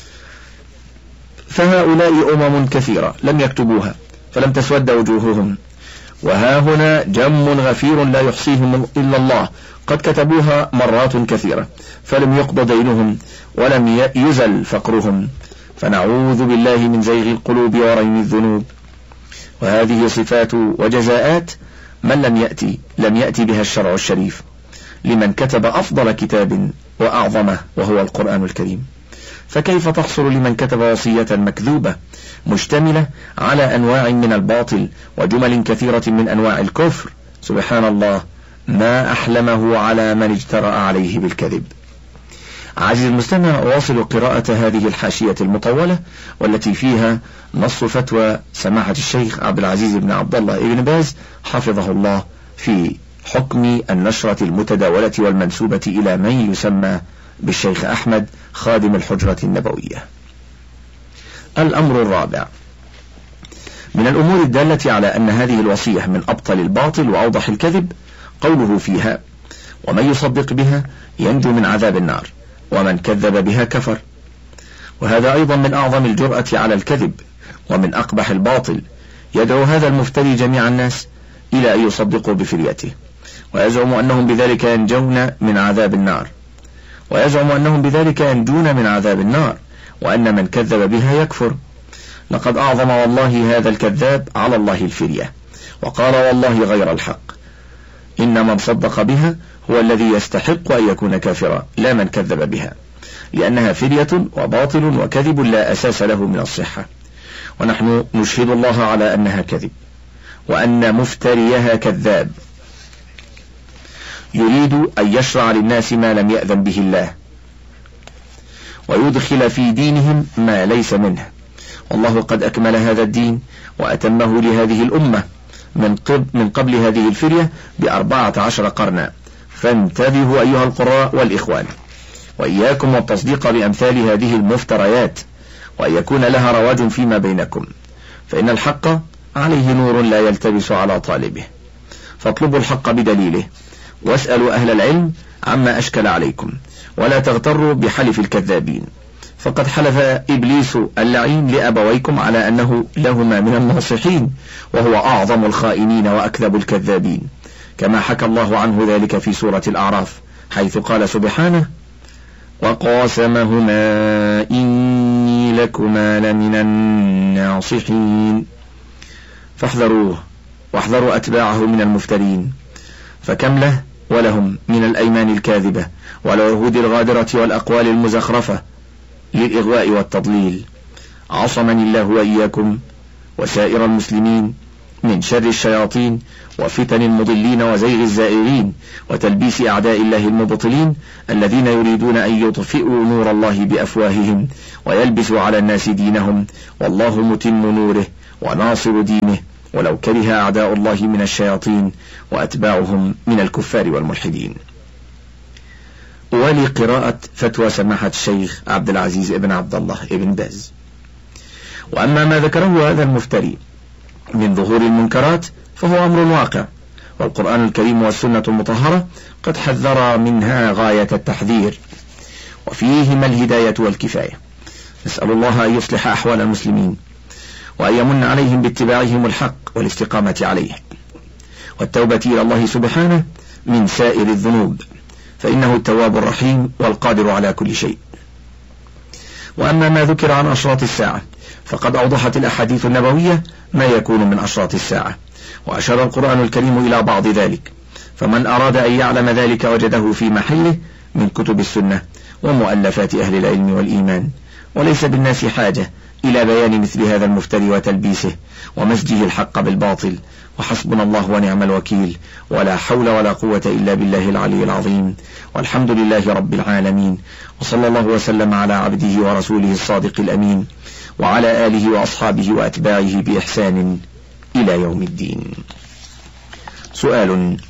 فهؤلاء أمم كثيرة لم يكتبوها فلم تسود وجوههم، وها هنا جم غفير لا يحصيهم إلا الله قد كتبوها مرات كثيرة فلم يقضى دينهم ولم يزل فقرهم، فنعوذ بالله من زيغ القلوب ورين الذنوب. وهذه صفات وجزاءات من لم يأتي لم يأتي بها الشرع الشريف لمن كتب أفضل كتاب وأعظمه وهو القرآن الكريم. فكيف تحصل لمن كتب وصية مكذوبة مشتملة على أنواع من الباطل وجمل كثيرة من أنواع الكفر؟ سبحان الله، ما أحلمه على من اجترأ عليه بالكذب. عزيزي المستمع، أواصل قراءة هذه الحاشية المطولة والتي فيها نص فتوى سماحة الشيخ عبد العزيز بن عبد الله ابن باز حفظه الله في حكم النشرة المتداولة والمنسوبة إلى من يسمى بالشيخ أحمد خادم الحجرة النبوية. الأمر الرابع من الأمور الدالة على أن هذه الوصية من أبطل الباطل وأوضح الكذب قوله فيها: ومن يصدق بها ينجو من عذاب النار ومن كذب بها كفر. وهذا أيضا من أعظم الجرأة على الكذب ومن أقبح الباطل. يدعو هذا المفتري جميع الناس إلى أن يصدقوا بفريته، ويزعم أنهم بذلك ينجون من عذاب النار ويزعم أنهم بذلك ينجون من عذاب النار وأن من كذب بها يكفر. لقد أعظم والله هذا الكذاب على الله الفرية، وقال والله غير الحق. إن من صدق بها هو الذي يستحق أن يكون كافرا لا من كذب بها، لأنها فرية وباطل وكذب لا أساس له من الصحة. ونحن نشهد الله على أنها كذب وأن مفتريها كذاب يريد أن يشرع للناس ما لم يأذن به الله ويدخل في دينهم ما ليس منه، والله قد أكمل هذا الدين وأتمه لهذه الأمة من قبل, من قبل هذه الفرية بأربعة عشر قرنا. فانتبهوا أيها القراء والإخوان، وإياكم والتصديق بأمثال هذه المفتريات، وأن يكون لها رواج فيما بينكم، فإن الحق عليه نور لا يلتبس على طالبه. فاطلبوا الحق بدليله، واسألوا أهل العلم عما أشكل عليكم، ولا تغتروا بحلف الكذابين، فقد حلف إبليس اللعين لأبويكم على أنه لهما من الناصحين، وهو أعظم الخائنين وأكذب الكذابين، كما حكى الله عنه ذلك في سورة الأعراف حيث قال سبحانه: وقاسمهما إني لكما لمن الناصحين. فاحذروه واحذروا أتباعه من المفترين، فكم له ولهم من الأيمان الكاذبة والعهود الغادرة والأقوال المزخرفة للإغواء والتضليل. عصمني الله وإياكم وسائر المسلمين من شر الشياطين وفتن المضلين وزيغ الزائرين وتلبيس أعداء الله المبطلين الذين يريدون أن يطفئوا نور الله بأفواههم ويلبسوا على الناس دينهم، والله متم نوره وناصر دينه ولو كره أعداء الله من الشياطين وأتباعهم من الكفار والملحدين. ولقراءة فتوى سماحة الشيخ عبد العزيز ابن عبد الله ابن باز. وأما ما ذكره هذا المفتري من ظهور المنكرات فهو أمر واقع، والقرآن الكريم والسنة المطهرة قد حذر منها غاية التحذير، وفيهما الهداية والكفاية. نسأل الله أن يصلح أحوال المسلمين وأن يمن عليهم باتباعهم الحق والاستقامة عليه والتوبة إلى الله سبحانه من سائر الذنوب، فإنه التواب الرحيم والقادر على كل شيء. وأما ما ذكر عن أشراط الساعة فقد أوضحت الأحاديث النبوية ما يكون من أشراط الساعة، وأشار القرآن الكريم إلى بعض ذلك، فمن أراد أن يعلم ذلك وجده في محله من كتب السنة ومؤلفات أهل العلم والإيمان، وليس بالناس حاجة إلى بيان مثل هذا المفتري وتلبيسه ومزجه الحق بالباطل، وحسبنا الله ونعم الوكيل، ولا حول ولا قوة إلا بالله العلي العظيم، والحمد لله رب العالمين، وصلى الله وسلم على عبده ورسوله الصادق الأمين وعلى آله وأصحابه وأتباعه بإحسان إلى يوم الدين. سؤال: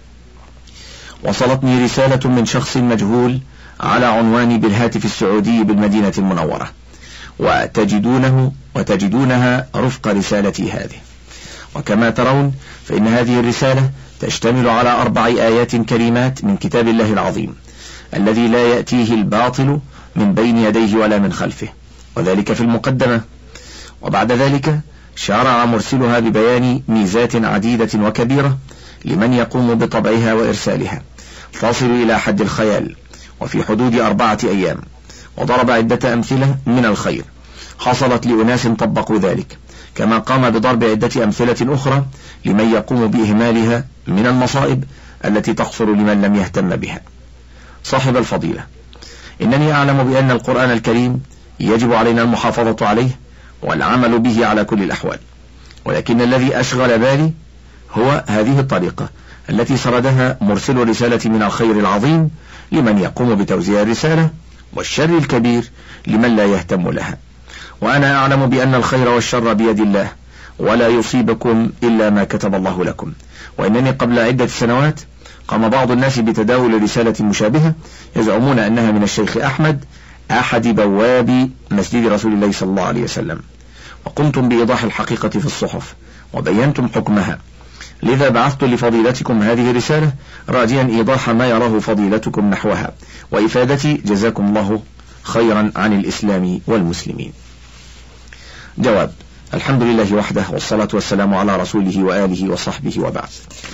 وصلتني رسالة من شخص مجهول على عنواني بالهاتف السعودي بالمدينة المنورة، وتجدونه وتجدونها رفق رسالتي هذه، وكما ترون فإن هذه الرسالة تشتمل على أربع آيات كريمات من كتاب الله العظيم الذي لا يأتيه الباطل من بين يديه ولا من خلفه، وذلك في المقدمة. وبعد ذلك شرع مرسلها ببيان ميزات عديدة وكبيرة لمن يقوم بطبعها وإرسالها، تصل إلى حد الخيال وفي حدود أربعة أيام، وضرب عدة أمثلة من الخير حصلت لأناس طبقوا ذلك، كما قام بضرب عدة أمثلة أخرى لمن يقوم بإهمالها من المصائب التي تحصل لمن لم يهتم بها. صاحب الفضيلة، إنني أعلم بأن القرآن الكريم يجب علينا المحافظة عليه والعمل به على كل الأحوال، ولكن الذي أشغل بالي هو هذه الطريقة التي سردها مرسل الرسالة من الخير العظيم لمن يقوم بتوزيع الرسالة، والشر الكبير لمن لا يهتم لها. وأنا أعلم بأن الخير والشر بيد الله، ولا يصيبكم إلا ما كتب الله لكم. وإنني قبل عدة سنوات قام بعض الناس بتداول رسالة مشابهة يزعمون أنها من الشيخ أحمد أحد بواب مسجد رسول الله صلى الله عليه وسلم، وقمتم بإيضاح الحقيقة في الصحف وبينتم حكمها، لذا بعثت لفضيلتكم هذه الرسالة راجيا إيضاح ما يراه فضيلتكم نحوها وإفادتي، جزاكم الله خيرا عن الإسلام والمسلمين. جواب: الحمد لله وحده، والصلاة والسلام على رسوله وآله وصحبه، وبعد.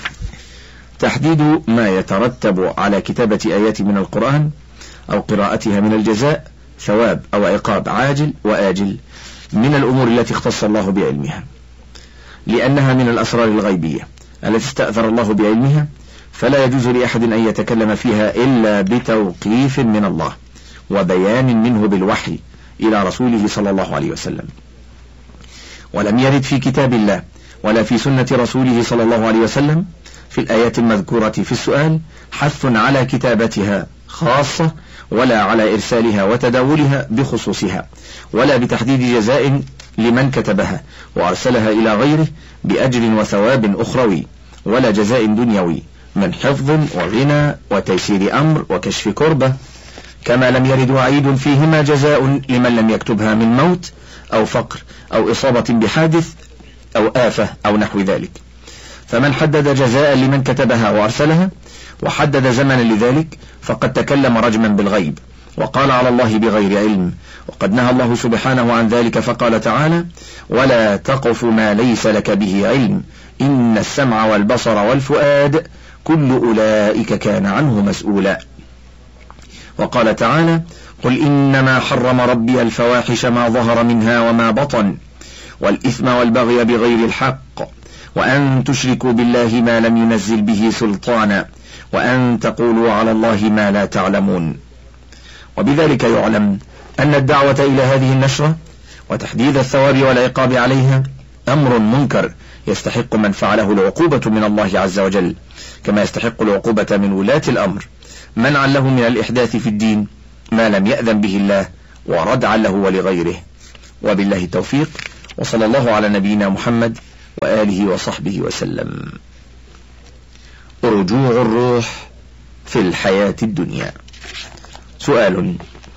تحديد ما يترتب على كتابة آيات من القرآن أو قراءتها من الجزاء، ثواب أو عقاب عاجل وآجل، من الأمور التي اختص الله بعلمها، لأنها من الأسرار الغيبية التي استأثر الله بعلمها، فلا يجوز لأحد أن يتكلم فيها إلا بتوقيف من الله وبيان منه بالوحي إلى رسوله صلى الله عليه وسلم. ولم يرد في كتاب الله ولا في سنة رسوله صلى الله عليه وسلم في الآيات المذكورة في السؤال حث على كتابتها خاصة، ولا على إرسالها وتداولها بخصوصها، ولا بتحديد جزاء لمن كتبها وأرسلها إلى غيره بأجر وثواب أخروي، ولا جزاء دنيوي من حفظ وغنى وتيسير أمر وكشف كربة، كما لم يرد وعيد فيهما جزاء لمن لم يكتبها من موت أو فقر أو إصابة بحادث أو آفة أو نحو ذلك. فمن حدد جزاء لمن كتبها وأرسلها وحدد زمنا لذلك فقد تكلم رجما بالغيب وقال على الله بغير علم، وقد نهى الله سبحانه عن ذلك فقال تعالى: ولا تقف ما ليس لك به علم إن السمع والبصر والفؤاد كل أولئك كان عنه مسؤولا. وقال تعالى: قل إنما حرم ربي الفواحش ما ظهر منها وما بطن والإثم والبغي بغير الحق وأن تشركوا بالله ما لم ينزل به سلطانا وأن تقولوا على الله ما لا تعلمون. وبذلك يعلم أن الدعوة إلى هذه النشرة وتحديد الثواب والعقاب عليها أمر منكر يستحق من فعله العقوبة من الله عز وجل، كما يستحق العقوبة من ولاة الأمر منعا له من الإحداث في الدين ما لم يأذن به الله وردعا له ولغيره. وبالله التوفيق، وصلى الله على نبينا محمد وآله وصحبه وسلم. رجوع الروح في الحياة الدنيا. سؤال: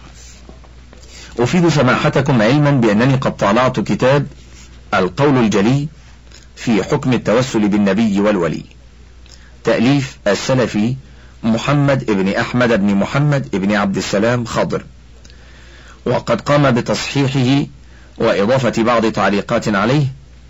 أفيد سماحتكم علما بأنني قد طالعت كتاب القول الجلي في حكم التوسل بالنبي والولي، تأليف السلفي محمد ابن أحمد بن محمد ابن عبد السلام خضر، وقد قام بتصحيحه وإضافة بعض تعليقات عليه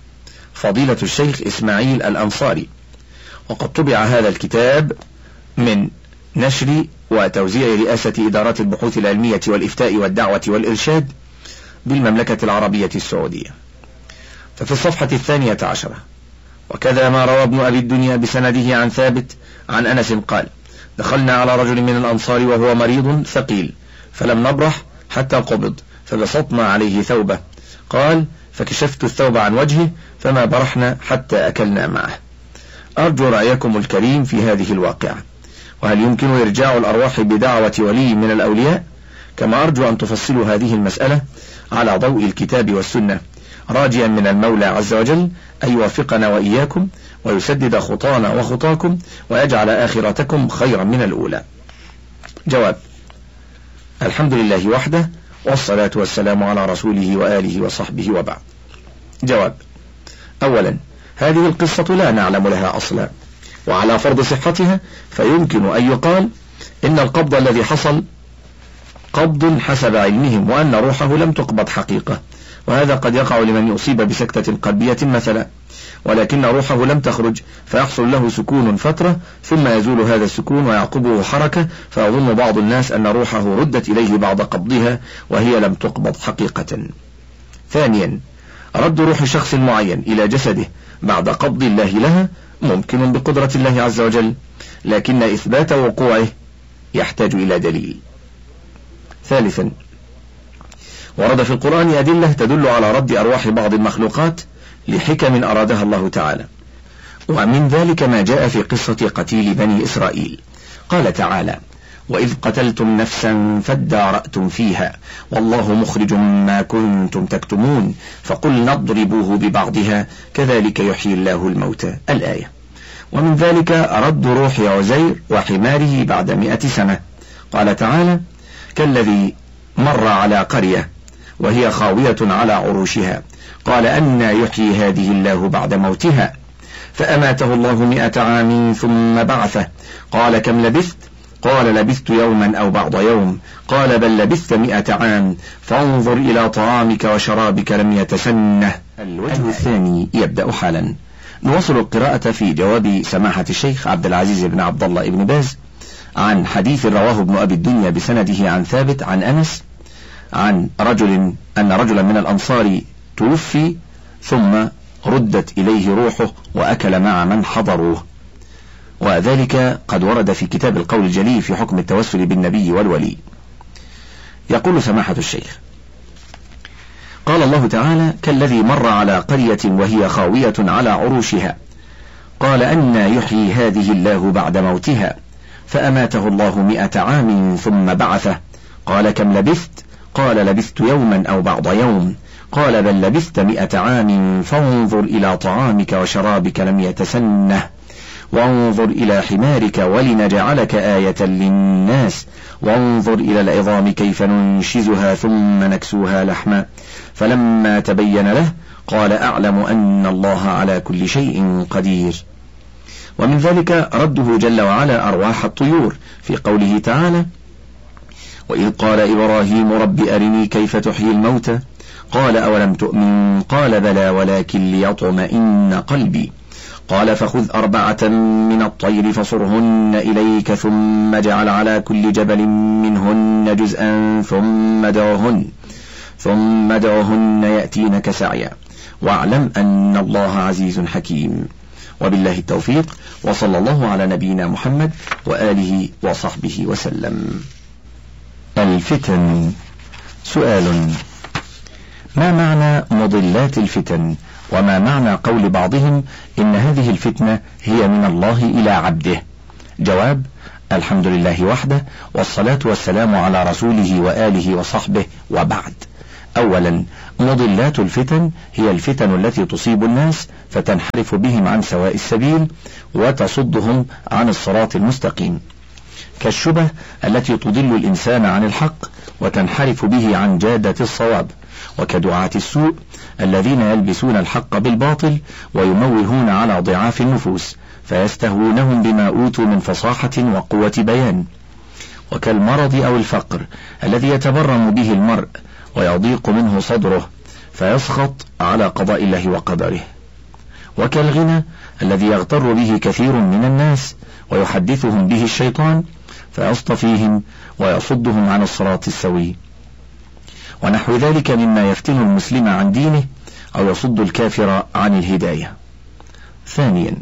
فضيلة الشيخ إسماعيل الأنصاري، وقد طبع هذا الكتاب من نشر وتوزيع رئاسة إدارات البحوث العلمية والإفتاء والدعوة والإرشاد بالمملكة العربية السعودية. ففي الصفحة الثانية عشرة: وكذا ما روى ابن أبي الدنيا بسنده عن ثابت عن أنس قال: دخلنا على رجل من الأنصار وهو مريض ثقيل، فلم نبرح حتى قبض، فبسطنا عليه ثوبه. قال: فكشفت الثوب عن وجهه فما برحنا حتى أكلنا معه. أرجو رأيكم الكريم في هذه الواقعة، وهل يمكن إرجاع الأرواح بدعوة ولي من الأولياء؟ كما أرجو أن تفصلوا هذه المسألة على ضوء الكتاب والسنة، راجيا من المولى عز وجل أن يوفقنا وإياكم ويسدد خطانا وخطاكم ويجعل آخرتكم خيرا من الأولى. جواب: الحمد لله وحده، والصلاة والسلام على رسوله وآله وصحبه، وبعد. جواب: أولا، هذه القصة لا نعلم لها أصلا، وعلى فرض صحتها فيمكن أن يقال إن القبض الذي حصل قبض حسب علمهم، وأن روحه لم تقبض حقيقة، وهذا قد يقع لمن يصيب بسكتة قلبية مثلا، ولكن روحه لم تخرج فيحصل له سكون فترة ثم يزول هذا السكون ويعقبه حركة، فيظن بعض الناس أن روحه ردت إليه بعد قبضها وهي لم تقبض حقيقة. ثانيا، رد روح شخص معين إلى جسده بعد قبض الله لها ممكن بقدرة الله عز وجل، لكن إثبات وقوعه يحتاج إلى دليل. ثالثا، ورد في القرآن أدلة تدل على رد أرواح بعض المخلوقات لحكم أرادها الله تعالى، ومن ذلك ما جاء في قصة قتيل بني إسرائيل. قال تعالى: وإذ قتلتم نفسا فادارأتم فيها والله مخرج ما كنتم تكتمون فقلنا اضربوه ببعضها كذلك يحيي الله الموتى، الآية. ومن ذلك رد روح عزير وحماره بعد مئة سنة. قال تعالى: كالذي مر على قرية وهي خاوية على عروشها قال أنى يحيي هذه الله بعد موتها فأماته الله مئة عام ثم بعثه قال كم لبثت؟ قال لبثت يوما أو بعض يوم قال بل لبثت مئة عام فانظر إلى طعامك وشرابك لم يتسنه. الوجه الثاني يبدأ حالا. نواصل القراءة في جواب سماحة الشيخ عبد العزيز بن عبد الله بن باز عن حديث رواه ابن أبي الدنيا بسنده عن ثابت عن أنس عن رجل أن رجلا من الأنصار توفي ثم ردت إليه روحه وأكل مع من حضروه، وذلك قد ورد في كتاب القول الجلي في حكم التوسل بالنبي والولي. يقول سماحة الشيخ: قال الله تعالى: كالذي مر على قرية وهي خاوية على عروشها قال أنى يحيي هذه الله بعد موتها فأماته الله مئة عام ثم بعثه قال كم لبثت؟ قال لبثت يوما أو بعض يوم قال بل لبثت مئة عام فانظر إلى طعامك وشرابك لم يتسنه وانظر إلى حمارك ولنجعلك آية للناس وانظر إلى العظام كيف ننشزها ثم نكسوها لحما فلما تبين له قال أعلم أن الله على كل شيء قدير. ومن ذلك رده جل وعلا أرواح الطيور في قوله تعالى: وإذ قال إبراهيم رب أرني كيف تحيي الموتى قال أولم تؤمن قال بلى ولكن ليطمئن قلبي قال فخذ أربعة من الطير فصرهن إليك ثم اجعل على كل جبل منهن جزءا ثم ادعهن ثم ادعهن يأتينك سعيا واعلم أن الله عزيز حكيم. وبالله التوفيق، وصلى الله على نبينا محمد وآله وصحبه وسلم. الفتن. سؤال: ما معنى مضلات الفتن وما معنى قول بعضهم إن هذه الفتنة هي من الله إلى عبده؟ جواب: الحمد لله وحده، والصلاة والسلام على رسوله وآله وصحبه، وبعد. أولا، مضلات الفتن هي الفتن التي تصيب الناس فتنحرف بهم عن سواء السبيل وتصدهم عن الصراط المستقيم، كالشبه التي تضل الإنسان عن الحق وتنحرف به عن جادة الصواب، وكدعاة السوء الذين يلبسون الحق بالباطل ويموهون على ضعاف النفوس فيستهونهم بما أوتوا من فصاحة وقوة بيان، وكالمرض أو الفقر الذي يتبرم به المرء ويضيق منه صدره فيسخط على قضاء الله وقدره، وكالغنى الذي يغتر به كثير من الناس ويحدثهم به الشيطان فيصطفيهم ويصدهم عن الصراط السوي، ونحو ذلك مما يفتن المسلم عن دينه أو يصد الكافر عن الهداية. ثانيا،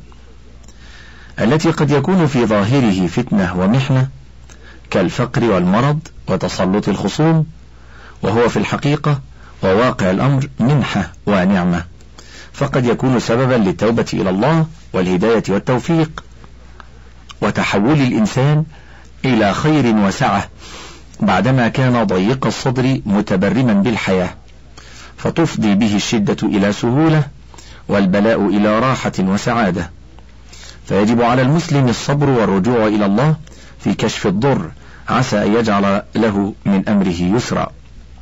التي قد يكون في ظاهره فتنة ومحنة كالفقر والمرض وتسلط الخصوم، وهو في الحقيقة وواقع الأمر منحة ونعمة، فقد يكون سببا للتوبة إلى الله والهداية والتوفيق وتحول الإنسان إلى خير وسعة بعدما كان ضيق الصدر متبرما بالحياة، فتفضي به الشدة إلى سهولة والبلاء إلى راحة وسعادة، فيجب على المسلم الصبر والرجوع إلى الله في كشف الضر عسى أن يجعل له من أمره يسرا.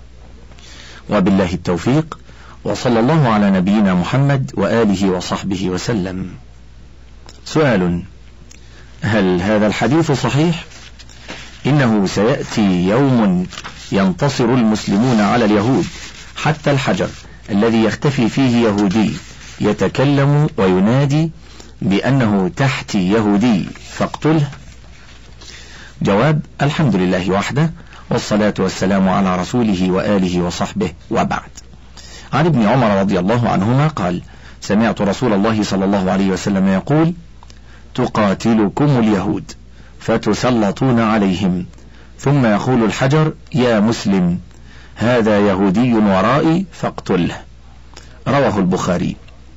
وبالله التوفيق، وصلى الله على نبينا محمد وآله وصحبه وسلم. سؤال: هل هذا الحديث صحيح؟ إنه سيأتي يوم ينتصر المسلمون على اليهود حتى الحجر الذي يختفي فيه يهودي يتكلم وينادي بأنه تحتي يهودي فاقتله. جواب: الحمد لله وحده، والصلاة والسلام على رسوله وآله وصحبه، وبعد. عن ابن عمر رضي الله عنهما قال: سمعت رسول الله صلى الله عليه وسلم يقول: تقاتلكم اليهود فتسلطون عليهم، ثم يقول الحجر: يا مسلم هذا يهودي ورائي فاقتله. رواه البخاري.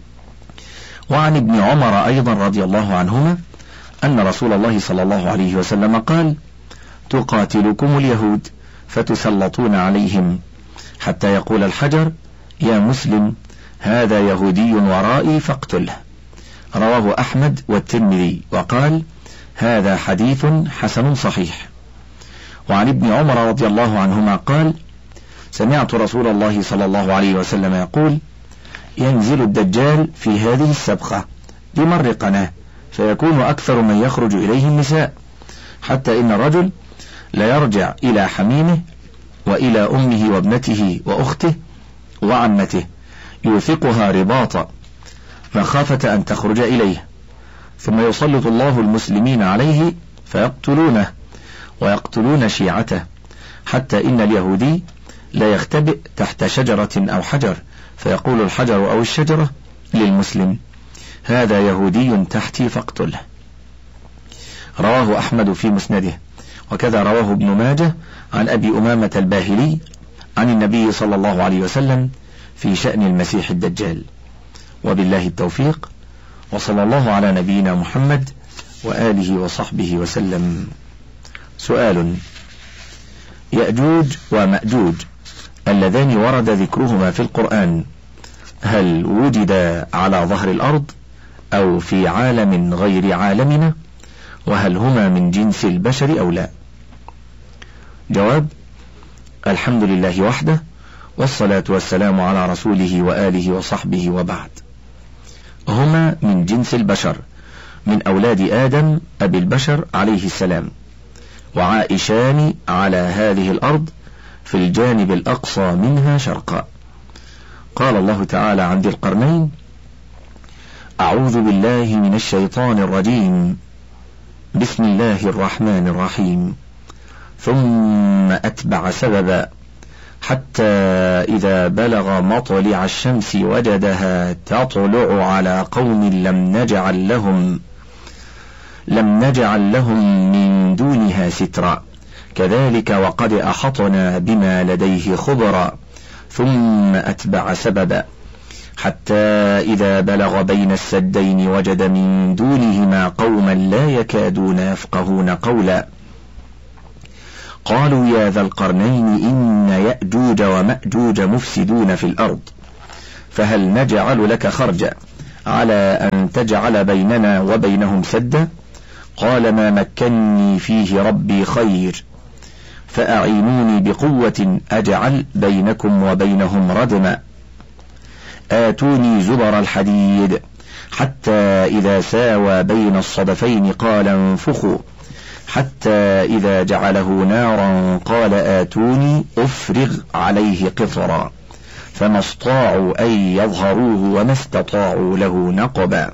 وعن ابن عمر أيضا رضي الله عنهما أن رسول الله صلى الله عليه وسلم قال: تقاتلكم اليهود فتسلطون عليهم، حتى يقول الحجر: يا مسلم هذا يهودي ورائي فاقتله. رواه أحمد والترمذي، وقال: هذا حديث حسن صحيح. وعن ابن عمر رضي الله عنهما قال: سمعت رسول الله صلى الله عليه وسلم يقول: ينزل الدجال في هذه السبخة بمر قناة، فيكون أكثر من يخرج إليه النساء، حتى إن الرجل لا يرجع إلى حميمه وإلى أمه وابنته وأخته وعمته يوثقها رباطا مخافة أن تخرج إليه، ثم يسلط الله المسلمين عليه فيقتلونه ويقتلون شيعته، حتى إن اليهودي لا يختبئ تحت شجرة أو حجر، فيقول الحجر أو الشجرة للمسلم: هذا يهودي تحتي فاقتله. رواه أحمد في مسنده، وكذا رواه ابن ماجه عن أبي أمامة الباهلي عن النبي صلى الله عليه وسلم في شأن المسيح الدجال. وبالله التوفيق، وصلى الله على نبينا محمد وآله وصحبه وسلم. سؤال: يأجوج ومأجوج اللذان ورد ذكرهما في القرآن، هل وجد على ظهر الأرض أو في عالم غير عالمنا؟ وهل هما من جنس البشر أو لا؟ جواب: الحمد لله وحده، والصلاة والسلام على رسوله وآله وصحبه، وبعد. هما من جنس البشر، من أولاد آدم أبي البشر عليه السلام، وعائشان على هذه الأرض في الجانب الأقصى منها شرقا. قال الله تعالى عن ذي القرنين: أعوذ بالله من الشيطان الرجيم، بسم الله الرحمن الرحيم، ثم أتبع سببا حتى إذا بلغ مطلع الشمس وجدها تطلع على قوم لم نجعل لهم لم نجعل لهم من دونها سترا، كذلك وقد أحطنا بما لديه خبرا، ثم أتبع سببا حتى إذا بلغ بين السدين وجد من دونهما قوما لا يكادون يفقهون قولا قالوا يا ذا القرنين إن يأجوج ومأجوج مفسدون في الأرض فهل نجعل لك خرجا على أن تجعل بيننا وبينهم سدا قال ما مكني فيه ربي خير فأعينوني بقوة أجعل بينكم وبينهم ردما آتوني زبر الحديد حتى إذا ساوى بين الصدفين قال انفخوا حتى إذا جعله نارا قال آتوني أفرغ عليه قطرا فما استطاعوا أن يظهروه وما استطاعوا له نقبا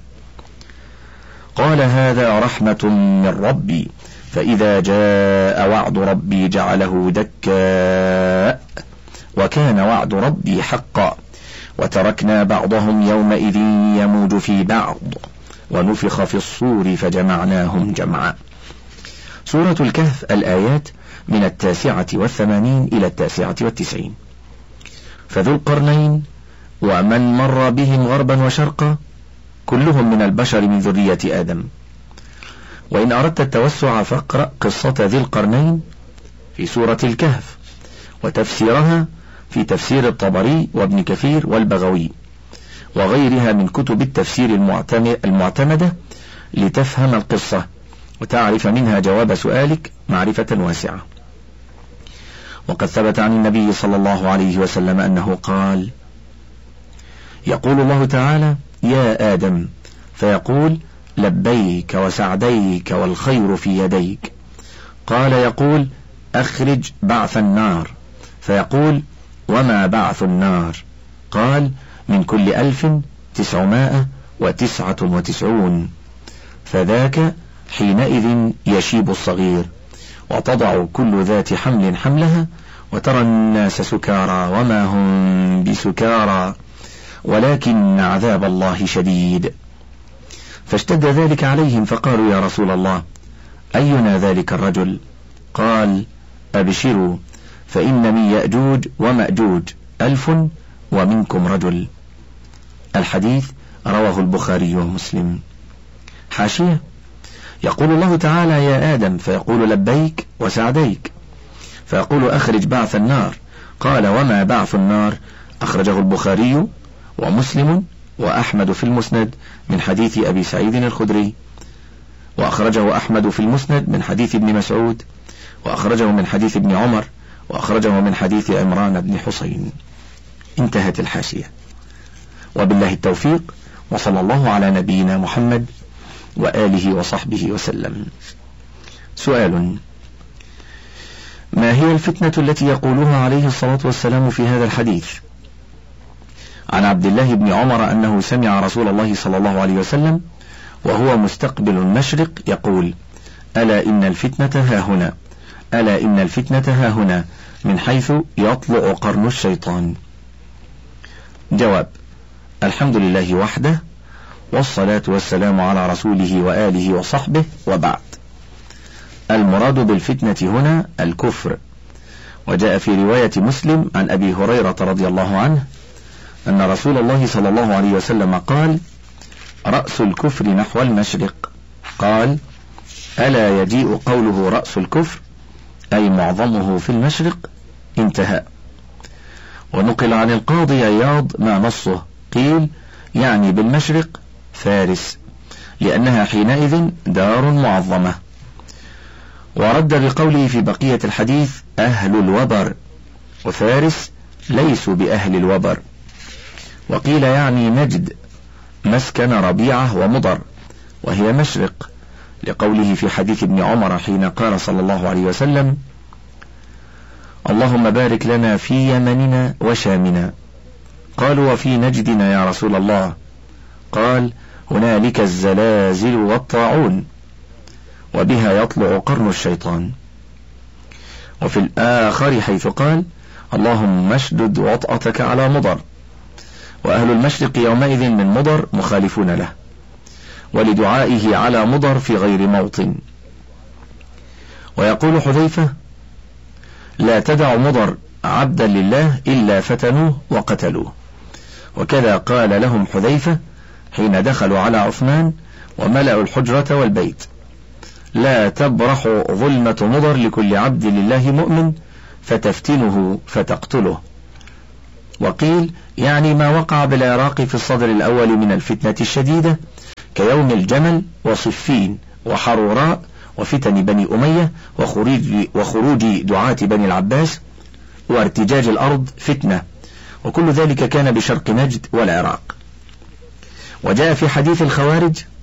قال هذا رحمة من ربي فإذا جاء وعد ربي جعله دكا وكان وعد ربي حقا وتركنا بعضهم يومئذ يموج في بعض ونفخ في الصور فجمعناهم جمعا. سورة الكهف الآيات من التاسعة والثمانين إلى التاسعة والتسعين. فذو القرنين ومن مر بهم غربا وشرقا كلهم من البشر من ذرية آدم. وإن أردت التوسع فاقرأ قصة ذي القرنين في سورة الكهف وتفسيرها في تفسير الطبري وابن كثير والبغوي وغيرها من كتب التفسير المعتمدة لتفهم القصة وتعرف منها جواب سؤالك معرفة واسعة. وقد ثبت عن النبي صلى الله عليه وسلم أنه قال يقول الله تعالى يا آدم فيقول لبيك وسعديك والخير في يديك قال يقول أخرج بعث النار فيقول وما بعث النار قال من كل ألف تسعمائة وتسعة وتسعون فذاك حينئذ يشيب الصغير وتضع كل ذات حمل حملها وترى الناس سكارى وما هم بسكارى ولكن عذاب الله شديد. فاشتد ذلك عليهم فقالوا يا رسول الله أينا ذلك الرجل قال أبشروا فإن من يأجوج ومأجوج ألف ومنكم رجل. الحديث رواه البخاري ومسلم. حاشية يقول الله تعالى يا آدم فيقول لبيك وسعديك فيقول أخرج بعث النار قال وما بعث النار أخرجه البخاري ومسلم وأحمد في المسند من حديث أبي سعيد الخدري وأخرجه أحمد في المسند من حديث ابن مسعود وأخرجه من حديث ابن عمر وأخرجه من حديث عمران بن حسين. انتهت الحاشية. وبالله التوفيق وصلى الله على نبينا محمد وآله وصحبه وسلم. سؤال: ما هي الفتنة التي يقولها عليه الصلاة والسلام في هذا الحديث؟ عن عبد الله بن عمر أنه سمع رسول الله صلى الله عليه وسلم وهو مستقبل المشرق يقول: ألا إن الفتنة ها هنا، ألا إن الفتنة ها هنا، من حيث يطلع قرن الشيطان. جواب: الحمد لله وحده، والصلاة والسلام على رسوله وآله وصحبه، وبعد. المراد بالفتنة هنا الكفر. وجاء في رواية مسلم عن أبي هريرة رضي الله عنه أن رسول الله صلى الله عليه وسلم قال: رأس الكفر نحو المشرق. قال: ألا يجيء قوله رأس الكفر أي معظمه في المشرق؟ انتهى. ونقل عن القاضي عياض ما نصه، قيل يعني بالمشرق فارس، لأنها حينئذ دار معظمة. ورد بقوله في بقية الحديث أهل الوبر، وفارس ليسوا بأهل الوبر. وقيل يعني نجد مسكن ربيعة ومضر، وهي مشرق، لقوله في حديث ابن عمر حين قال صلى الله عليه وسلم: اللهم بارك لنا في يمننا وشامنا. قالوا: وفي نجدنا يا رسول الله؟ قال: هنالك الزلازل والطاعون، وبها يطلع قرن الشيطان. وفي الآخر حيث قال: اللهم اشدد وطأتك على مضر، وأهل المشرق يومئذ من مضر مخالفون له، ولدعائه على مضر في غير موطن. ويقول حذيفة: لا تدع مضر عبدا لله إلا فتنوه وقتلوه. وكذا قال لهم حذيفة حين دخلوا على عثمان وملأوا الحجرة والبيت: لا تبرح ظلمة مضر لكل عبد لله مؤمن فتفتنه فتقتله. وقيل يعني ما وقع بالعراق في الصدر الأول من الفتنة الشديدة كيوم الجمل وصفين وحروراء وفتن بني أمية وخروج, وخروج دعاة بني العباس وارتجاج الأرض فتنة، وكل ذلك كان بشرق نجد والعراق. وجاء في حديث الخوارج